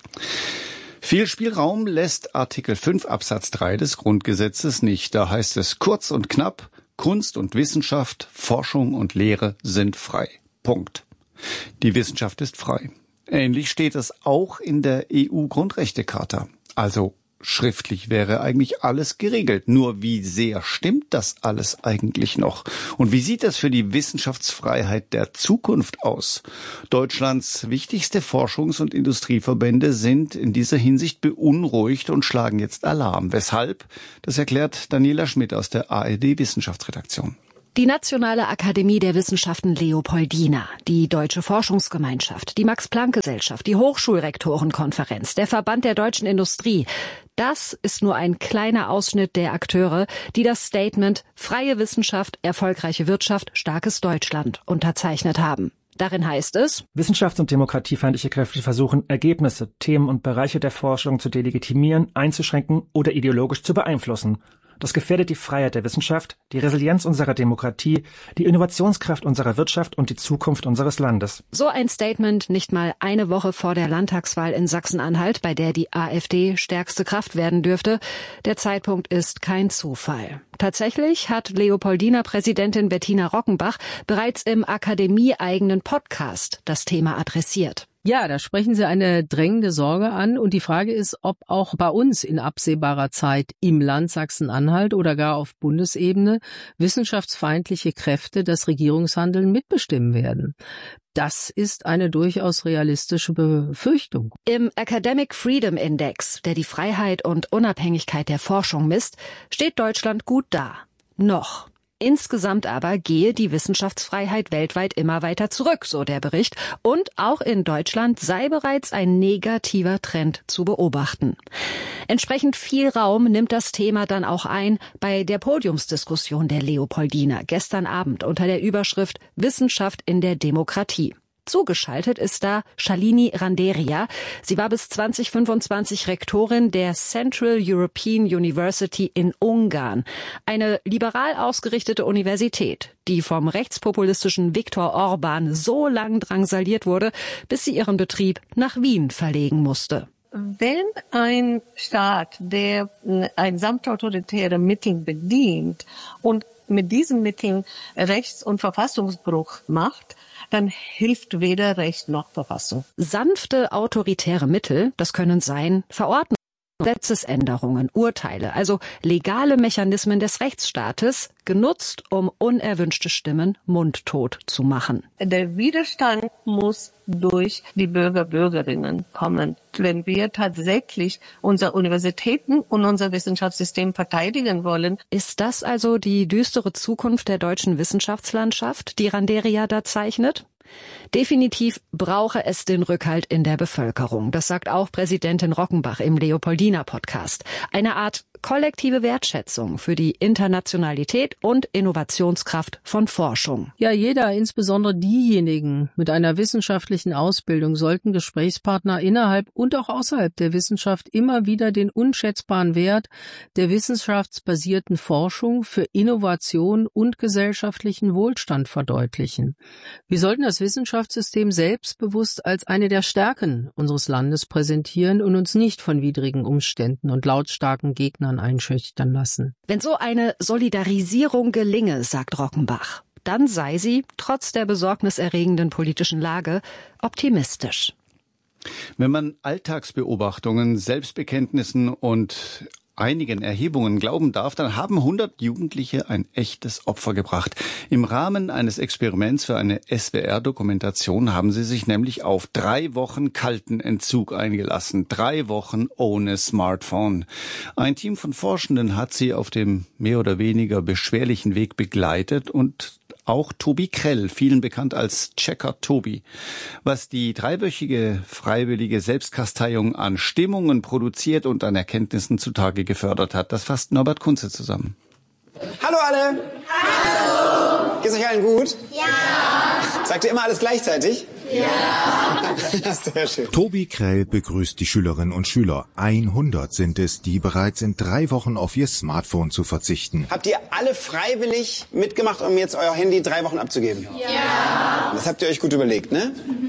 Viel Spielraum lässt Artikel fünf Absatz drei des Grundgesetzes nicht. Da heißt es kurz und knapp: Kunst und Wissenschaft, Forschung und Lehre sind frei. Punkt. Die Wissenschaft ist frei. Ähnlich steht es auch in der E U-Grundrechtecharta. Also schriftlich wäre eigentlich alles geregelt. Nur wie sehr stimmt das alles eigentlich noch? Und wie sieht das für die Wissenschaftsfreiheit der Zukunft aus? Deutschlands wichtigste Forschungs- und Industrieverbände sind in dieser Hinsicht beunruhigt und schlagen jetzt Alarm. Weshalb? Das erklärt Daniela Schmidt aus der A R D-Wissenschaftsredaktion. Die Nationale Akademie der Wissenschaften Leopoldina, die Deutsche Forschungsgemeinschaft, die Max-Planck-Gesellschaft, die Hochschulrektorenkonferenz, der Verband der deutschen Industrie. Das ist nur ein kleiner Ausschnitt der Akteure, die das Statement Freie Wissenschaft, erfolgreiche Wirtschaft, starkes Deutschland unterzeichnet haben. Darin heißt es: Wissenschafts- und demokratiefeindliche Kräfte versuchen, Ergebnisse, Themen und Bereiche der Forschung zu delegitimieren, einzuschränken oder ideologisch zu beeinflussen. Das gefährdet die Freiheit der Wissenschaft, die Resilienz unserer Demokratie, die Innovationskraft unserer Wirtschaft und die Zukunft unseres Landes. So ein Statement nicht mal eine Woche vor der Landtagswahl in Sachsen-Anhalt, bei der die AfD stärkste Kraft werden dürfte. Der Zeitpunkt ist kein Zufall. Tatsächlich hat Leopoldina-Präsidentin Bettina Rockenbach bereits im akademieeigenen Podcast das Thema adressiert. Ja, da sprechen Sie eine drängende Sorge an, und die Frage ist, ob auch bei uns in absehbarer Zeit im Land Sachsen-Anhalt oder gar auf Bundesebene wissenschaftsfeindliche Kräfte das Regierungshandeln mitbestimmen werden. Das ist eine durchaus realistische Befürchtung. Im Academic Freedom Index, der die Freiheit und Unabhängigkeit der Forschung misst, steht Deutschland gut da. Noch. Insgesamt aber gehe die Wissenschaftsfreiheit weltweit immer weiter zurück, so der Bericht. Und auch in Deutschland sei bereits ein negativer Trend zu beobachten. Entsprechend viel Raum nimmt das Thema dann auch ein bei der Podiumsdiskussion der Leopoldina gestern Abend unter der Überschrift Wissenschaft in der Demokratie. Zugeschaltet ist da Shalini Randeria. Sie war bis zwanzig fünfundzwanzig Rektorin der Central European University in Ungarn, eine liberal ausgerichtete Universität, die vom rechtspopulistischen Viktor Orban so lang drangsaliert wurde, bis sie ihren Betrieb nach Wien verlegen musste. Wenn ein Staat, der ein samt autoritäre Mittel bedient und mit diesen Mitteln Rechts- und Verfassungsbruch macht, dann hilft weder Recht noch Verfassung. Sanfte autoritäre Mittel, das können sein Verordnungen, Gesetzesänderungen, Urteile, also legale Mechanismen des Rechtsstaates, genutzt, um unerwünschte Stimmen mundtot zu machen. Der Widerstand muss durch die Bürger, Bürgerinnen kommen. Wenn wir tatsächlich unsere Universitäten und unser Wissenschaftssystem verteidigen wollen. Ist das also die düstere Zukunft der deutschen Wissenschaftslandschaft, die Randeria da zeichnet? Definitiv brauche es den Rückhalt in der Bevölkerung. Das sagt auch Präsidentin Rockenbach im Leopoldina-Podcast. Eine Art kollektive Wertschätzung für die Internationalität und Innovationskraft von Forschung. Ja, jeder, insbesondere diejenigen mit einer wissenschaftlichen Ausbildung, sollten Gesprächspartner innerhalb und auch außerhalb der Wissenschaft immer wieder den unschätzbaren Wert der wissenschaftsbasierten Forschung für Innovation und gesellschaftlichen Wohlstand verdeutlichen. Wir sollten das Wissenschaftssystem selbstbewusst als eine der Stärken unseres Landes präsentieren und uns nicht von widrigen Umständen und lautstarken Gegnern einschüchtern lassen. Wenn so eine Solidarisierung gelinge, sagt Rockenbach, dann sei sie, trotz der besorgniserregenden politischen Lage, optimistisch. Wenn man Alltagsbeobachtungen, Selbstbekenntnissen und einigen Erhebungen glauben darf, dann haben hundert Jugendliche ein echtes Opfer gebracht. Im Rahmen eines Experiments für eine S W R-Dokumentation haben sie sich nämlich auf drei Wochen kalten Entzug eingelassen. Drei Wochen ohne Smartphone. Ein Team von Forschenden hat sie auf dem mehr oder weniger beschwerlichen Weg begleitet und auch Tobi Krell, vielen bekannt als Checker Tobi. Was die dreiwöchige freiwillige Selbstkasteiung an Stimmungen produziert und an Erkenntnissen zutage gefördert hat, das fasst Norbert Kunze zusammen. Hallo alle! Hallo! Geht's euch allen gut? Ja! Sagt ihr immer alles gleichzeitig? Ja! Sehr schön. Tobi Krell begrüßt die Schülerinnen und Schüler. hundert sind es, die bereit sind, drei Wochen auf ihr Smartphone zu verzichten. Habt ihr alle freiwillig mitgemacht, um jetzt euer Handy drei Wochen abzugeben? Ja! Das habt ihr euch gut überlegt, ne?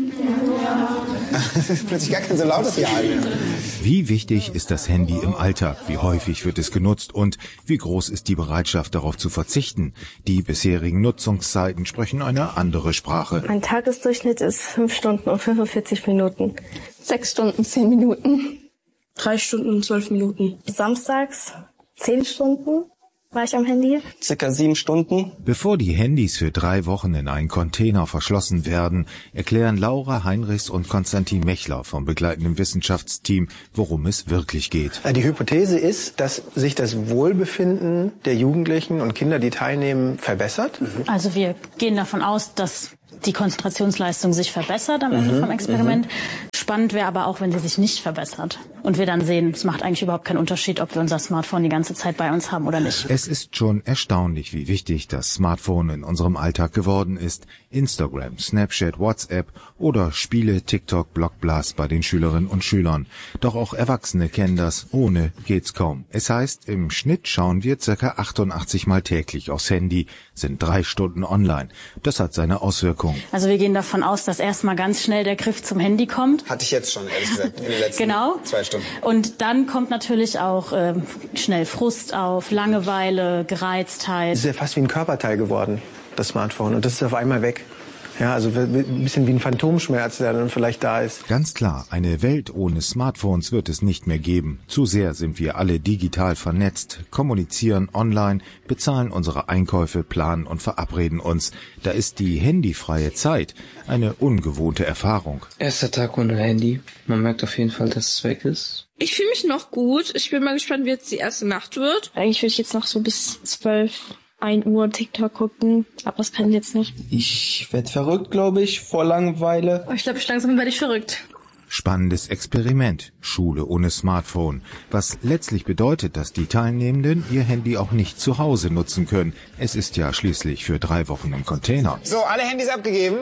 Ja. Das ist plötzlich gar kein so lautes Ja mehr. Wie wichtig ist das Handy im Alltag? Wie häufig wird es genutzt? Und wie groß ist die Bereitschaft, darauf zu verzichten? Die bisherigen Nutzungszeiten sprechen eine andere Sprache. Mein Tagesdurchschnitt ist fünf Stunden und fünfundvierzig Minuten. Sechs Stunden, zehn Minuten. Drei Stunden und zwölf Minuten. Samstags zehn Stunden war ich am Handy. Circa sieben Stunden. Bevor die Handys für drei Wochen in einen Container verschlossen werden, erklären Laura Heinrichs und Konstantin Mechler vom begleitenden Wissenschaftsteam, worum es wirklich geht. Die Hypothese ist, dass sich das Wohlbefinden der Jugendlichen und Kinder, die teilnehmen, verbessert. Also wir gehen davon aus, dass die Konzentrationsleistung sich verbessert am Ende mhm, vom Experiment. Mhm. Spannend wäre aber auch, wenn sie sich nicht verbessert. Und wir dann sehen, es macht eigentlich überhaupt keinen Unterschied, ob wir unser Smartphone die ganze Zeit bei uns haben oder nicht. Es ist schon erstaunlich, wie wichtig das Smartphone in unserem Alltag geworden ist. Instagram, Snapchat, WhatsApp oder Spiele, TikTok, Blockblast bei den Schülerinnen und Schülern. Doch auch Erwachsene kennen das. Ohne geht's kaum. Es heißt, im Schnitt schauen wir ca. achtundachtzig Mal täglich aufs Handy, sind drei Stunden online. Das hat seine Auswirkungen. Also wir gehen davon aus, dass erstmal ganz schnell der Griff zum Handy kommt. Hatte ich jetzt schon, ehrlich gesagt, in den letzten genau. zwei Stunden. Und dann kommt natürlich auch äh, schnell Frust auf, Langeweile, Gereiztheit. Es ist ja fast wie ein Körperteil geworden, das Smartphone. Und das ist auf einmal weg. Ja, also ein bisschen wie ein Phantomschmerz, der dann vielleicht da ist. Ganz klar, eine Welt ohne Smartphones wird es nicht mehr geben. Zu sehr sind wir alle digital vernetzt, kommunizieren online, bezahlen unsere Einkäufe, planen und verabreden uns. Da ist die handyfreie Zeit eine ungewohnte Erfahrung. Erster Tag ohne Handy. Man merkt auf jeden Fall, dass es weg ist. Ich fühle mich noch gut. Ich bin mal gespannt, wie jetzt die erste Nacht wird. Eigentlich will ich jetzt noch so bis zwölf. ein Uhr TikTok gucken, aber das kann ich jetzt nicht. Ich werde verrückt, glaube ich, vor Langeweile. Oh, ich glaube, langsam werde ich verrückt. Spannendes Experiment, Schule ohne Smartphone, was letztlich bedeutet, dass die Teilnehmenden ihr Handy auch nicht zu Hause nutzen können. Es ist ja schließlich für drei Wochen im Container. So, alle Handys abgegeben?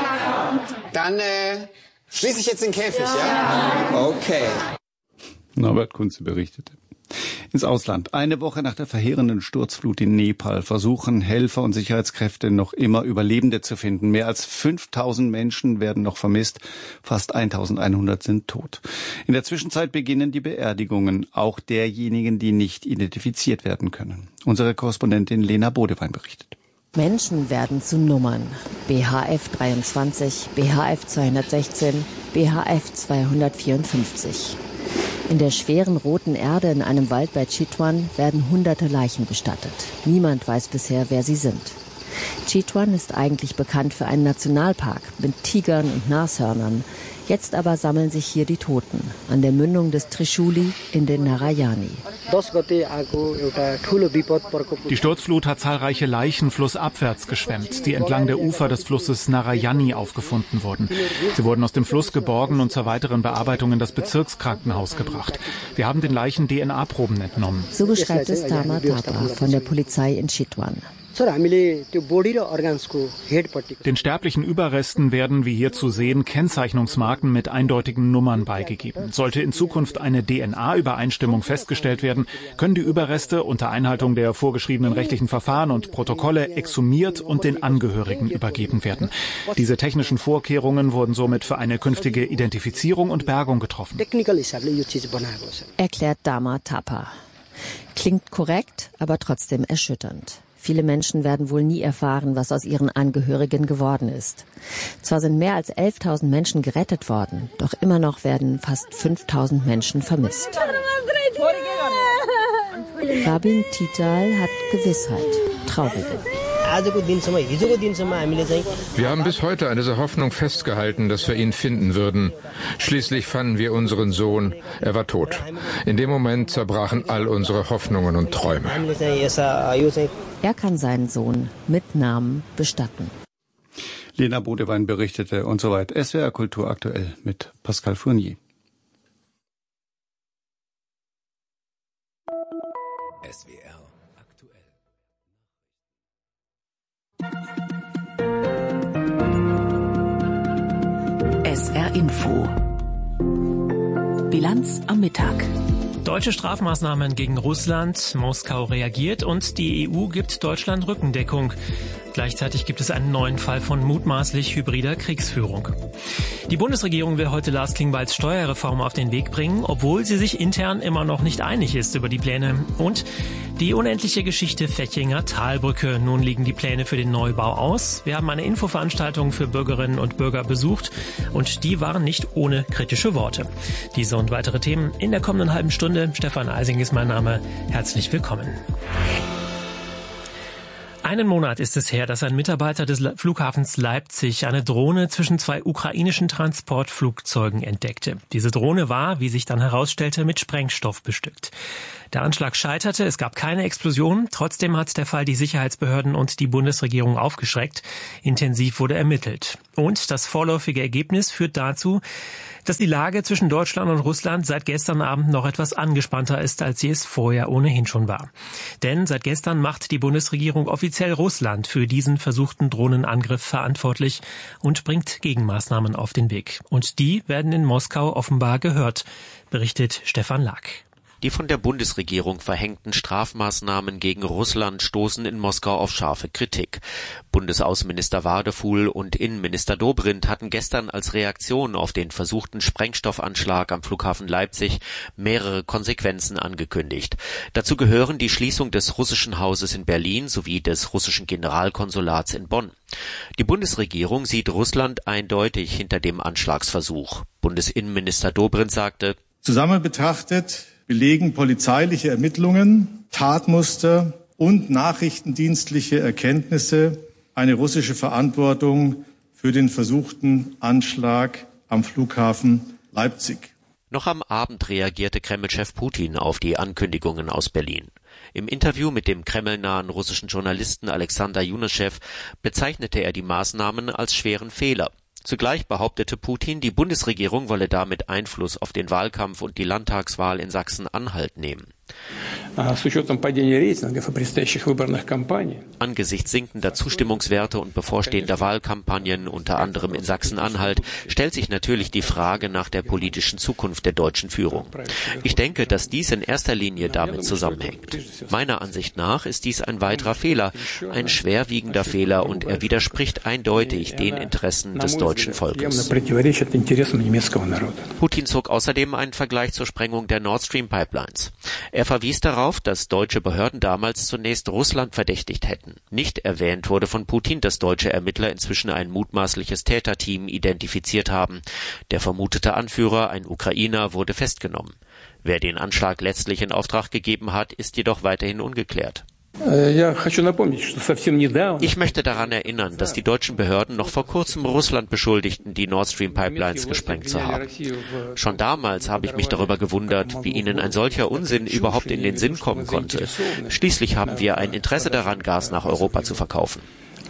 Ja. Dann äh, schließe ich jetzt den Käfig, ja? ja? Okay. Norbert Kunze berichtete. Ins Ausland. Eine Woche nach der verheerenden Sturzflut in Nepal versuchen Helfer und Sicherheitskräfte noch immer Überlebende zu finden. Mehr als fünftausend Menschen werden noch vermisst. Fast eintausendeinhundert sind tot. In der Zwischenzeit beginnen die Beerdigungen, auch derjenigen, die nicht identifiziert werden können. Unsere Korrespondentin Lena Bodewein berichtet. Menschen werden zu Nummern. B H F dreiundzwanzig, B H F zweihundertsechzehn, B H F zweihundertvierundfünfzig. In der schweren roten Erde in einem Wald bei Chitwan werden hunderte Leichen bestattet. Niemand weiß bisher, wer sie sind. Chitwan ist eigentlich bekannt für einen Nationalpark mit Tigern und Nashörnern. Jetzt aber sammeln sich hier die Toten an der Mündung des Trishuli in den Narayani. Die Sturzflut hat zahlreiche Leichen flussabwärts geschwemmt, die entlang der Ufer des Flusses Narayani aufgefunden wurden. Sie wurden aus dem Fluss geborgen und zur weiteren Bearbeitung in das Bezirkskrankenhaus gebracht. Wir haben den Leichen D N A-Proben entnommen. So beschreibt es Tama Tapa von der Polizei in Chitwan. Den sterblichen Überresten werden, wie hier zu sehen, Kennzeichnungsmarken mit eindeutigen Nummern beigegeben. Sollte in Zukunft eine D N A-Übereinstimmung festgestellt werden, können die Überreste unter Einhaltung der vorgeschriebenen rechtlichen Verfahren und Protokolle exhumiert und den Angehörigen übergeben werden. Diese technischen Vorkehrungen wurden somit für eine künftige Identifizierung und Bergung getroffen. Erklärt Dama Tapa. Klingt korrekt, aber trotzdem erschütternd. Viele Menschen werden wohl nie erfahren, was aus ihren Angehörigen geworden ist. Zwar sind mehr als elftausend Menschen gerettet worden, doch immer noch werden fast fünftausend Menschen vermisst. Rabin Tital hat Gewissheit, traurige. Wir haben bis heute an dieser Hoffnung festgehalten, dass wir ihn finden würden. Schließlich fanden wir unseren Sohn. Er war tot. In dem Moment zerbrachen all unsere Hoffnungen und Träume. Er kann seinen Sohn mit Namen bestatten. Lena Bodewein berichtete und so weiter. S W R Kultur aktuell mit Pascal Fournier. S W R aktuell. S R Info. Bilanz am Mittag. Deutsche Strafmaßnahmen gegen Russland, Moskau reagiert und die E U gibt Deutschland Rückendeckung. Gleichzeitig gibt es einen neuen Fall von mutmaßlich hybrider Kriegsführung. Die Bundesregierung will heute Lars Klingbeils Steuerreform auf den Weg bringen, obwohl sie sich intern immer noch nicht einig ist über die Pläne. Und die unendliche Geschichte Fetchinger Talbrücke. Nun liegen die Pläne für den Neubau aus. Wir haben eine Infoveranstaltung für Bürgerinnen und Bürger besucht und die waren nicht ohne kritische Worte. Diese und weitere Themen in der kommenden halben Stunde. Stefan Eising ist mein Name. Herzlich willkommen. Einen Monat ist es her, dass ein Mitarbeiter des Flughafens Leipzig eine Drohne zwischen zwei ukrainischen Transportflugzeugen entdeckte. Diese Drohne war, wie sich dann herausstellte, mit Sprengstoff bestückt. Der Anschlag scheiterte, es gab keine Explosion. Trotzdem hat der Fall die Sicherheitsbehörden und die Bundesregierung aufgeschreckt. Intensiv wurde ermittelt. Und das vorläufige Ergebnis führt dazu, dass die Lage zwischen Deutschland und Russland seit gestern Abend noch etwas angespannter ist, als sie es vorher ohnehin schon war. Denn seit gestern macht die Bundesregierung offiziell Russland für diesen versuchten Drohnenangriff verantwortlich und bringt Gegenmaßnahmen auf den Weg. Und die werden in Moskau offenbar gehört, berichtet Stefan Lack. Die von der Bundesregierung verhängten Strafmaßnahmen gegen Russland stoßen in Moskau auf scharfe Kritik. Bundesaußenminister Wadefuhl und Innenminister Dobrindt hatten gestern als Reaktion auf den versuchten Sprengstoffanschlag am Flughafen Leipzig mehrere Konsequenzen angekündigt. Dazu gehören die Schließung des russischen Hauses in Berlin sowie des russischen Generalkonsulats in Bonn. Die Bundesregierung sieht Russland eindeutig hinter dem Anschlagsversuch. Bundesinnenminister Dobrindt sagte: Zusammen betrachtet belegen polizeiliche Ermittlungen, Tatmuster und nachrichtendienstliche Erkenntnisse eine russische Verantwortung für den versuchten Anschlag am Flughafen Leipzig. Noch am Abend reagierte Kreml-Chef Putin auf die Ankündigungen aus Berlin. Im Interview mit dem kremlnahen russischen Journalisten Alexander Juneschew bezeichnete er die Maßnahmen als schweren Fehler. Zugleich behauptete Putin, die Bundesregierung wolle damit Einfluss auf den Wahlkampf und die Landtagswahl in Sachsen-Anhalt nehmen. Angesichts sinkender Zustimmungswerte und bevorstehender Wahlkampagnen, unter anderem in Sachsen-Anhalt, stellt sich natürlich die Frage nach der politischen Zukunft der deutschen Führung. Ich denke, dass dies in erster Linie damit zusammenhängt. Meiner Ansicht nach ist dies ein weiterer Fehler, ein schwerwiegender Fehler, und er widerspricht eindeutig den Interessen des deutschen Volkes. Putin zog außerdem einen Vergleich zur Sprengung der Nord Stream Pipelines. Er verwies darauf, dass deutsche Behörden damals zunächst Russland verdächtigt hätten. Nicht erwähnt wurde von Putin, dass deutsche Ermittler inzwischen ein mutmaßliches Täterteam identifiziert haben. Der vermutete Anführer, ein Ukrainer, wurde festgenommen. Wer den Anschlag letztlich in Auftrag gegeben hat, ist jedoch weiterhin ungeklärt. Ich möchte daran erinnern, dass die deutschen Behörden noch vor kurzem Russland beschuldigten, die Nord Stream Pipelines gesprengt zu haben. Schon damals habe ich mich darüber gewundert, wie ihnen ein solcher Unsinn überhaupt in den Sinn kommen konnte. Schließlich haben wir ein Interesse daran, Gas nach Europa zu verkaufen.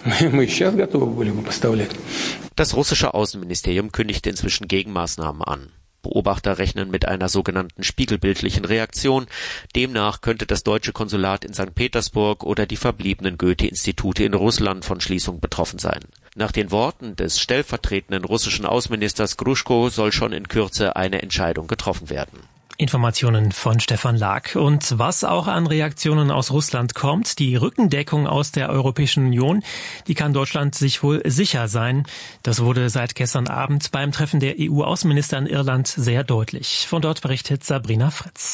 Das russische Außenministerium kündigte inzwischen Gegenmaßnahmen an. Beobachter rechnen mit einer sogenannten spiegelbildlichen Reaktion. Demnach könnte das deutsche Konsulat in Sankt Petersburg oder die verbliebenen Goethe-Institute in Russland von Schließung betroffen sein. Nach den Worten des stellvertretenden russischen Außenministers Gruschko soll schon in Kürze eine Entscheidung getroffen werden. Informationen von Stefan Lack. Und was auch an Reaktionen aus Russland kommt, die Rückendeckung aus der Europäischen Union, die kann Deutschland sich wohl sicher sein. Das wurde seit gestern Abend beim Treffen der E U-Außenminister in Irland sehr deutlich. Von dort berichtet Sabrina Fritz.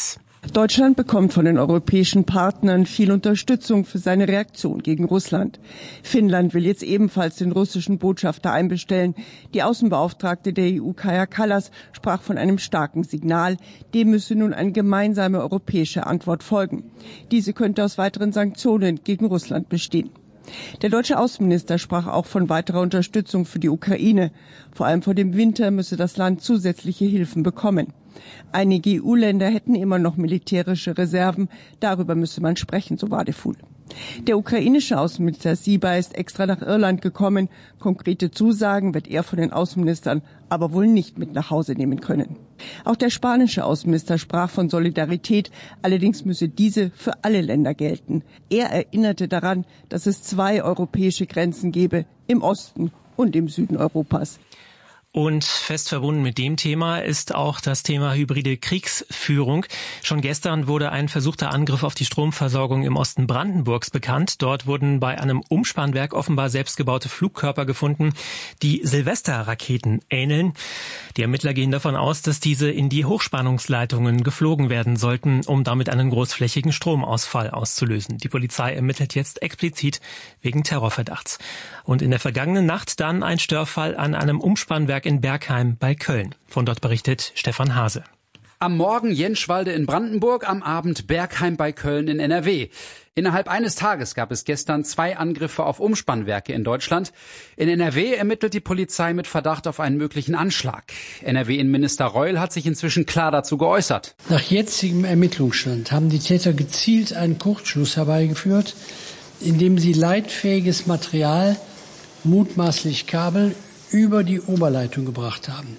Deutschland bekommt von den europäischen Partnern viel Unterstützung für seine Reaktion gegen Russland. Finnland will jetzt ebenfalls den russischen Botschafter einbestellen. Die Außenbeauftragte der E U, Kaja Kallas, sprach von einem starken Signal. Dem müsse nun eine gemeinsame europäische Antwort folgen. Diese könnte aus weiteren Sanktionen gegen Russland bestehen. Der deutsche Außenminister sprach auch von weiterer Unterstützung für die Ukraine. Vor allem vor dem Winter müsse das Land zusätzliche Hilfen bekommen. Einige E U-Länder hätten immer noch militärische Reserven. Darüber müsse man sprechen, so Wadefuhl. Der ukrainische Außenminister Syba ist extra nach Irland gekommen. Konkrete Zusagen wird er von den Außenministern aber wohl nicht mit nach Hause nehmen können. Auch der spanische Außenminister sprach von Solidarität. Allerdings müsse diese für alle Länder gelten. Er erinnerte daran, dass es zwei europäische Grenzen gebe, im Osten und im Süden Europas. Und fest verbunden mit dem Thema ist auch das Thema hybride Kriegsführung. Schon gestern wurde ein versuchter Angriff auf die Stromversorgung im Osten Brandenburgs bekannt. Dort wurden bei einem Umspannwerk offenbar selbstgebaute Flugkörper gefunden, die Silvesterraketen ähneln. Die Ermittler gehen davon aus, dass diese in die Hochspannungsleitungen geflogen werden sollten, um damit einen großflächigen Stromausfall auszulösen. Die Polizei ermittelt jetzt explizit wegen Terrorverdachts. Und in der vergangenen Nacht dann ein Störfall an einem Umspannwerk in Bergheim bei Köln. Von dort berichtet Stefan Hase. Am Morgen Jenschwalde in Brandenburg, am Abend Bergheim bei Köln in N R W. Innerhalb eines Tages gab es gestern zwei Angriffe auf Umspannwerke in Deutschland. In N R W ermittelt die Polizei mit Verdacht auf einen möglichen Anschlag. N R W-Innenminister Reul hat sich inzwischen klar dazu geäußert. Nach jetzigem Ermittlungsstand haben die Täter gezielt einen Kurzschluss herbeigeführt, indem sie leitfähiges Material, mutmaßlich Kabel, über die Oberleitung gebracht haben.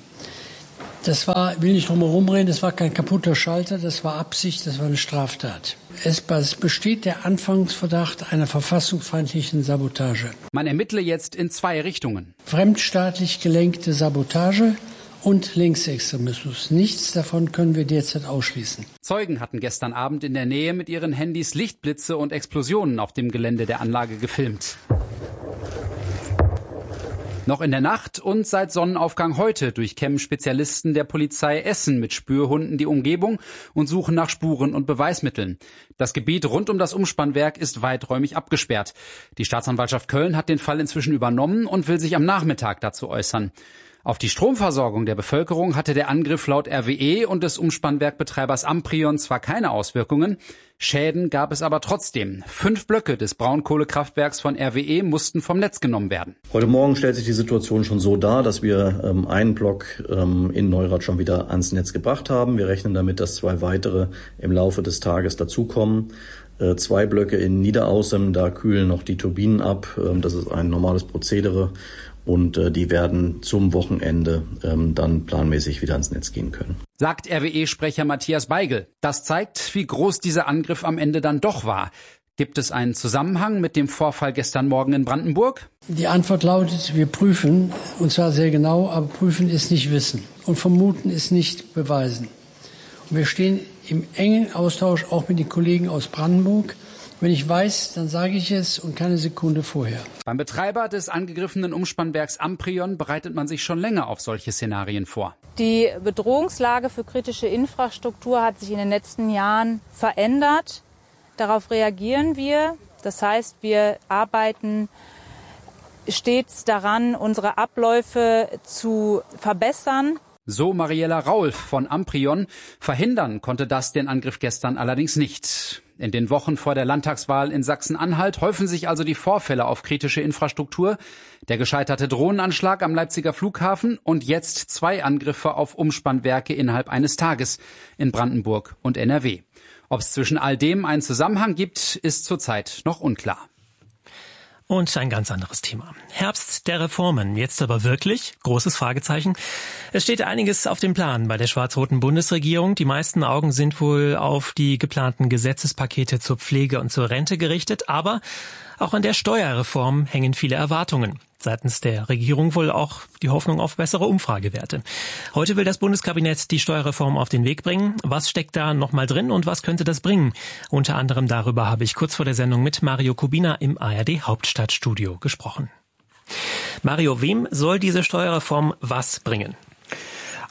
Das war, will nicht drum herum reden, das war kein kaputter Schalter, das war Absicht, das war eine Straftat. Es besteht der Anfangsverdacht einer verfassungsfeindlichen Sabotage. Man ermittle jetzt in zwei Richtungen. Fremdstaatlich gelenkte Sabotage und Linksextremismus. Nichts davon können wir derzeit ausschließen. Zeugen hatten gestern Abend in der Nähe mit ihren Handys Lichtblitze und Explosionen auf dem Gelände der Anlage gefilmt. Noch in der Nacht und seit Sonnenaufgang heute durchkämmen Spezialisten der Polizei Essen mit Spürhunden die Umgebung und suchen nach Spuren und Beweismitteln. Das Gebiet rund um das Umspannwerk ist weiträumig abgesperrt. Die Staatsanwaltschaft Köln hat den Fall inzwischen übernommen und will sich am Nachmittag dazu äußern. Auf die Stromversorgung der Bevölkerung hatte der Angriff laut R W E und des Umspannwerkbetreibers Amprion zwar keine Auswirkungen, Schäden gab es aber trotzdem. Fünf Blöcke des Braunkohlekraftwerks von R W E mussten vom Netz genommen werden. Heute Morgen stellt sich die Situation schon so dar, dass wir ähm, einen Block ähm, in Neurath schon wieder ans Netz gebracht haben. Wir rechnen damit, dass zwei weitere im Laufe des Tages dazukommen. Äh, zwei Blöcke in Niederaußem, da kühlen noch die Turbinen ab. Ähm, das ist ein normales Prozedere. Und äh, die werden zum Wochenende ähm, dann planmäßig wieder ans Netz gehen können. Sagt R W E-Sprecher Matthias Beigel. Das zeigt, wie groß dieser Angriff am Ende dann doch war. Gibt es einen Zusammenhang mit dem Vorfall gestern Morgen in Brandenburg? Die Antwort lautet, wir prüfen, und zwar sehr genau, aber prüfen ist nicht wissen. Und vermuten ist nicht beweisen. Und wir stehen im engen Austausch auch mit den Kollegen aus Brandenburg. Wenn ich weiß, dann sage ich es und keine Sekunde vorher. Beim Betreiber des angegriffenen Umspannwerks Amprion bereitet man sich schon länger auf solche Szenarien vor. Die Bedrohungslage für kritische Infrastruktur hat sich in den letzten Jahren verändert. Darauf reagieren wir. Das heißt, wir arbeiten stets daran, unsere Abläufe zu verbessern. So Mariella Raulf von Amprion. Verhindern konnte das den Angriff gestern allerdings nicht. In den Wochen vor der Landtagswahl in Sachsen-Anhalt häufen sich also die Vorfälle auf kritische Infrastruktur. Der gescheiterte Drohnenanschlag am Leipziger Flughafen und jetzt zwei Angriffe auf Umspannwerke innerhalb eines Tages in Brandenburg und N R W. Ob es zwischen all dem einen Zusammenhang gibt, ist zurzeit noch unklar. Und ein ganz anderes Thema. Herbst der Reformen. Jetzt aber wirklich? Großes Fragezeichen. Es steht einiges auf dem Plan bei der schwarz-roten Bundesregierung. Die meisten Augen sind wohl auf die geplanten Gesetzespakete zur Pflege und zur Rente gerichtet. Aber auch an der Steuerreform hängen viele Erwartungen. Seitens der Regierung wohl auch die Hoffnung auf bessere Umfragewerte. Heute will das Bundeskabinett die Steuerreform auf den Weg bringen. Was steckt da nochmal drin und was könnte das bringen? Unter anderem darüber habe ich kurz vor der Sendung mit Mario Kubina im A R D Hauptstadtstudio gesprochen. Mario, wem soll diese Steuerreform was bringen?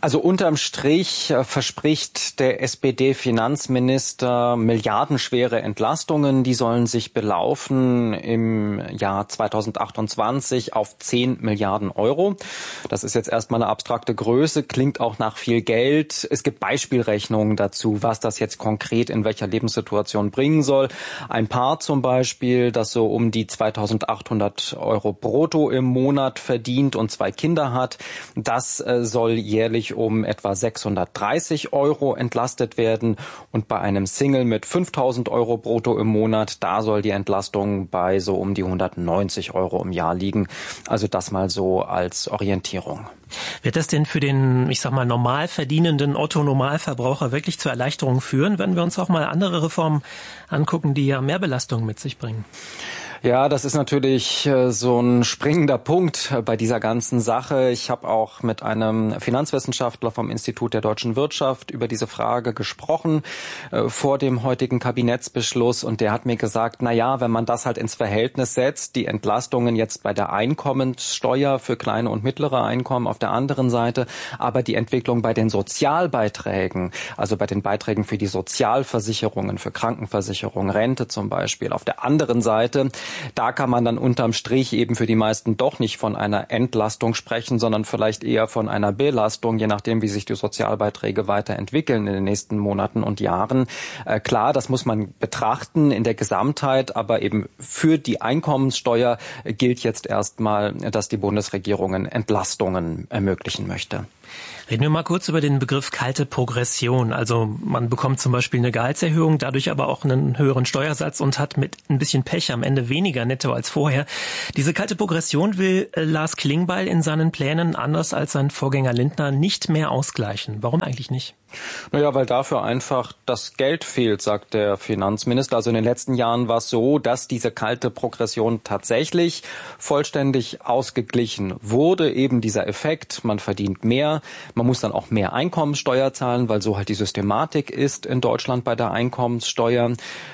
Also unterm Strich verspricht der S P D-Finanzminister milliardenschwere Entlastungen. Die sollen sich belaufen im Jahr zweitausendachtundzwanzig auf zehn Milliarden Euro. Das ist jetzt erstmal eine abstrakte Größe, klingt auch nach viel Geld. Es gibt Beispielrechnungen dazu, was das jetzt konkret in welcher Lebenssituation bringen soll. Ein Paar zum Beispiel, das so um die zweitausendachthundert Euro brutto im Monat verdient und zwei Kinder hat, das äh, soll jährlich um etwa sechshundertdreißig Euro entlastet werden. Und bei einem Single mit fünftausend Euro brutto im Monat, da soll die Entlastung bei so um die hundertneunzig Euro im Jahr liegen. Also das mal so als Orientierung. Wird das denn für den, ich sag mal, normal verdienenden Otto-Normalverbraucher wirklich zur Erleichterung führen, wenn wir uns auch mal andere Reformen angucken, die ja mehr Belastung mit sich bringen? Ja, das ist natürlich äh, so ein springender Punkt äh, bei dieser ganzen Sache. Ich habe auch mit einem Finanzwissenschaftler vom Institut der deutschen Wirtschaft über diese Frage gesprochen äh, vor dem heutigen Kabinettsbeschluss, und der hat mir gesagt, na ja, wenn man das halt ins Verhältnis setzt, die Entlastungen jetzt bei der Einkommenssteuer für kleine und mittlere Einkommen auf der anderen Seite, aber die Entwicklung bei den Sozialbeiträgen, also bei den Beiträgen für die Sozialversicherungen, für Krankenversicherung, Rente zum Beispiel, auf der anderen Seite, da kann man dann unterm Strich eben für die meisten doch nicht von einer Entlastung sprechen, sondern vielleicht eher von einer Belastung, je nachdem, wie sich die Sozialbeiträge weiterentwickeln in den nächsten Monaten und Jahren. Äh, klar, das muss man betrachten in der Gesamtheit, aber eben für die Einkommenssteuer gilt jetzt erstmal, dass die Bundesregierung Entlastungen ermöglichen möchte. Reden wir mal kurz über den Begriff kalte Progression. Also man bekommt zum Beispiel eine Gehaltserhöhung, dadurch aber auch einen höheren Steuersatz und hat mit ein bisschen Pech am Ende weniger netto als vorher. Diese kalte Progression will äh, Lars Klingbeil in seinen Plänen, anders als sein Vorgänger Lindner, nicht mehr ausgleichen. Warum eigentlich nicht? Naja, weil dafür einfach das Geld fehlt, sagt der Finanzminister. Also in den letzten Jahren war es so, dass diese kalte Progression tatsächlich vollständig ausgeglichen wurde. Eben dieser Effekt, man verdient mehr, man muss dann auch mehr Einkommensteuer zahlen, weil so halt die Systematik ist in Deutschland bei der Einkommenssteuer.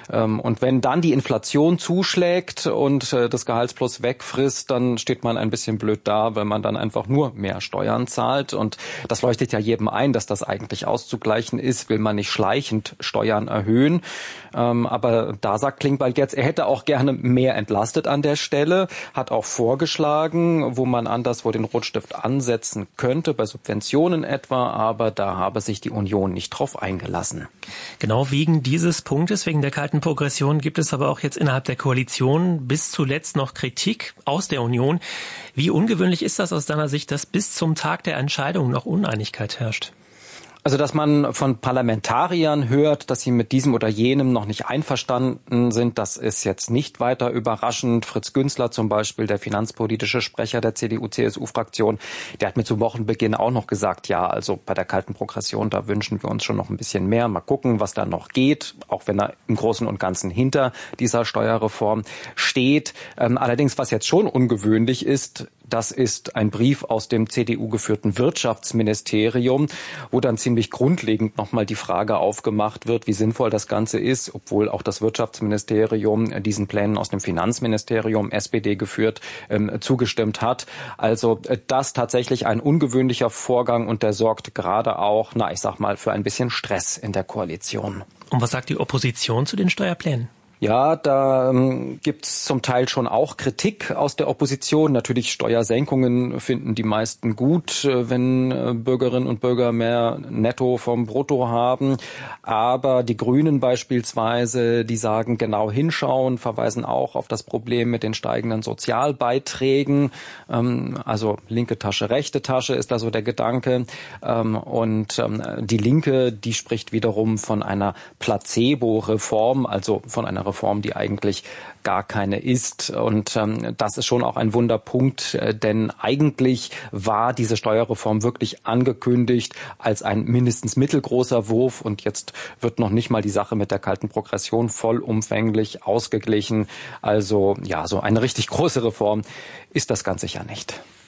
Und wenn dann die Inflation zuschlägt und das Gehaltsplus wegfrisst, dann steht man ein bisschen blöd da, weil man dann einfach nur mehr Steuern zahlt. Und das leuchtet ja jedem ein, dass das eigentlich auszugleichen ist, will man nicht schleichend Steuern erhöhen. Ähm, aber da sagt Klingbeil jetzt, er hätte auch gerne mehr entlastet an der Stelle, hat auch vorgeschlagen, wo man anderswo den Rotstift ansetzen könnte, bei Subventionen etwa, aber da habe sich die Union nicht drauf eingelassen. Genau wegen dieses Punktes, wegen der kalten Progression, gibt es aber auch jetzt innerhalb der Koalition bis zuletzt noch Kritik aus der Union. Wie ungewöhnlich ist das aus deiner Sicht, dass bis zum Tag der Entscheidung noch Uneinigkeit herrscht? Also, dass man von Parlamentariern hört, dass sie mit diesem oder jenem noch nicht einverstanden sind, das ist jetzt nicht weiter überraschend. Fritz Günzler zum Beispiel, der finanzpolitische Sprecher der C D U C S U-Fraktion, der hat mir zu Wochenbeginn auch noch gesagt, ja, also bei der kalten Progression, da wünschen wir uns schon noch ein bisschen mehr. Mal gucken, was da noch geht, auch wenn er im Großen und Ganzen hinter dieser Steuerreform steht. Ähm, allerdings, was jetzt schon ungewöhnlich ist, das ist ein Brief aus dem C D U geführten Wirtschaftsministerium, wo dann ziemlich grundlegend nochmal die Frage aufgemacht wird, wie sinnvoll das Ganze ist, obwohl auch das Wirtschaftsministerium diesen Plänen aus dem Finanzministerium, S P D geführt, ähm, zugestimmt hat. Also äh, das tatsächlich ein ungewöhnlicher Vorgang, und der sorgt gerade auch, na ich sag mal, für ein bisschen Stress in der Koalition. Und was sagt die Opposition zu den Steuerplänen? Ja, da ähm, gibt es zum Teil schon auch Kritik aus der Opposition. Natürlich Steuersenkungen finden die meisten gut, äh, wenn äh, Bürgerinnen und Bürger mehr Netto vom Brutto haben. Aber die Grünen beispielsweise, die sagen genau hinschauen, verweisen auch auf das Problem mit den steigenden Sozialbeiträgen. Ähm, also linke Tasche, rechte Tasche ist da so der Gedanke. Ähm, und ähm, die Linke, die spricht wiederum von einer Placebo-Reform, also von einer Reform, die eigentlich gar keine ist. Und ähm, das ist schon auch ein Wunderpunkt, äh, denn eigentlich war diese Steuerreform wirklich angekündigt als ein mindestens mittelgroßer Wurf, und jetzt wird noch nicht mal die Sache mit der kalten Progression vollumfänglich ausgeglichen. Also ja, so eine richtig große Reform ist das ganz sicher nicht.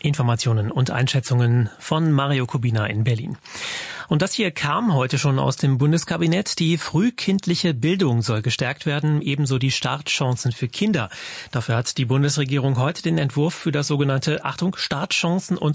Informationen und Einschätzungen von Mario Kubina in Berlin. Und das hier kam heute schon aus dem Bundeskabinett. Die frühkindliche Bildung soll gestärkt werden, ebenso die Startchancen für Kinder. Dafür hat die Bundesregierung heute den Entwurf für das sogenannte, Achtung, Startchancen- und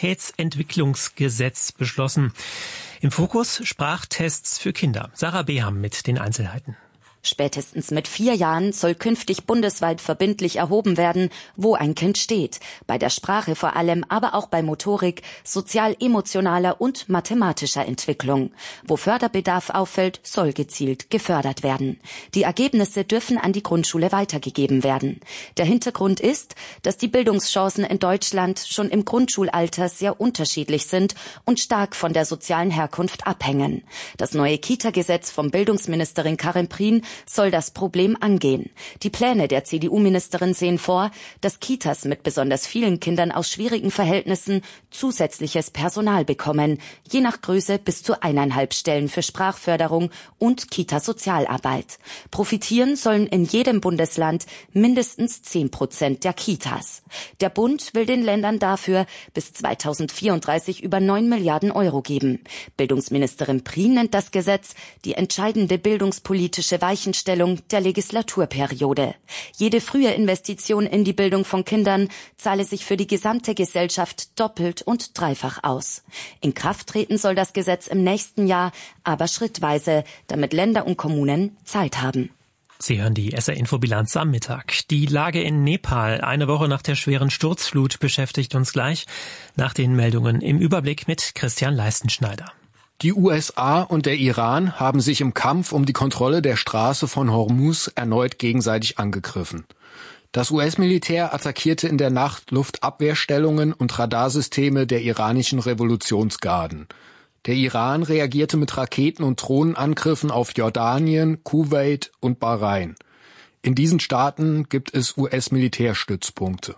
Qualitätsentwicklungsgesetz beschlossen. Im Fokus Sprachtests für Kinder. Sarah Beham mit den Einzelheiten. Spätestens mit vier Jahren soll künftig bundesweit verbindlich erhoben werden, wo ein Kind steht. Bei der Sprache vor allem, aber auch bei Motorik, sozial-emotionaler und mathematischer Entwicklung. Wo Förderbedarf auffällt, soll gezielt gefördert werden. Die Ergebnisse dürfen an die Grundschule weitergegeben werden. Der Hintergrund ist, dass die Bildungschancen in Deutschland schon im Grundschulalter sehr unterschiedlich sind und stark von der sozialen Herkunft abhängen. Das neue Kita-Gesetz von Bildungsministerin Karin Prien soll das Problem angehen. Die Pläne der C D U-Ministerin sehen vor, dass Kitas mit besonders vielen Kindern aus schwierigen Verhältnissen zusätzliches Personal bekommen, je nach Größe bis zu eineinhalb Stellen für Sprachförderung und Kita-Sozialarbeit. Profitieren sollen in jedem Bundesland mindestens zehn Prozent der Kitas. Der Bund will den Ländern dafür bis zweitausendvierunddreißig über neun Milliarden Euro geben. Bildungsministerin Prien nennt das Gesetz die entscheidende bildungspolitische Weichenstellung der Legislaturperiode. Jede frühe Investition in die Bildung von Kindern zahle sich für die gesamte Gesellschaft doppelt und dreifach aus. In Kraft treten soll das Gesetz im nächsten Jahr, aber schrittweise, damit Länder und Kommunen Zeit haben. Sie hören die S R-Infobilanz am Mittag. Die Lage in Nepal, eine Woche nach der schweren Sturzflut, beschäftigt uns gleich. Nach den Meldungen im Überblick mit Christian Leistenschneider. Die U S A und der Iran haben sich im Kampf um die Kontrolle der Straße von Hormuz erneut gegenseitig angegriffen. Das U S-Militär attackierte in der Nacht Luftabwehrstellungen und Radarsysteme der iranischen Revolutionsgarden. Der Iran reagierte mit Raketen- und Drohnenangriffen auf Jordanien, Kuwait und Bahrain. In diesen Staaten gibt es U S-Militärstützpunkte.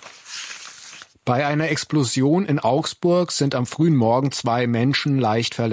Bei einer Explosion in Augsburg sind am frühen Morgen zwei Menschen leicht verletzt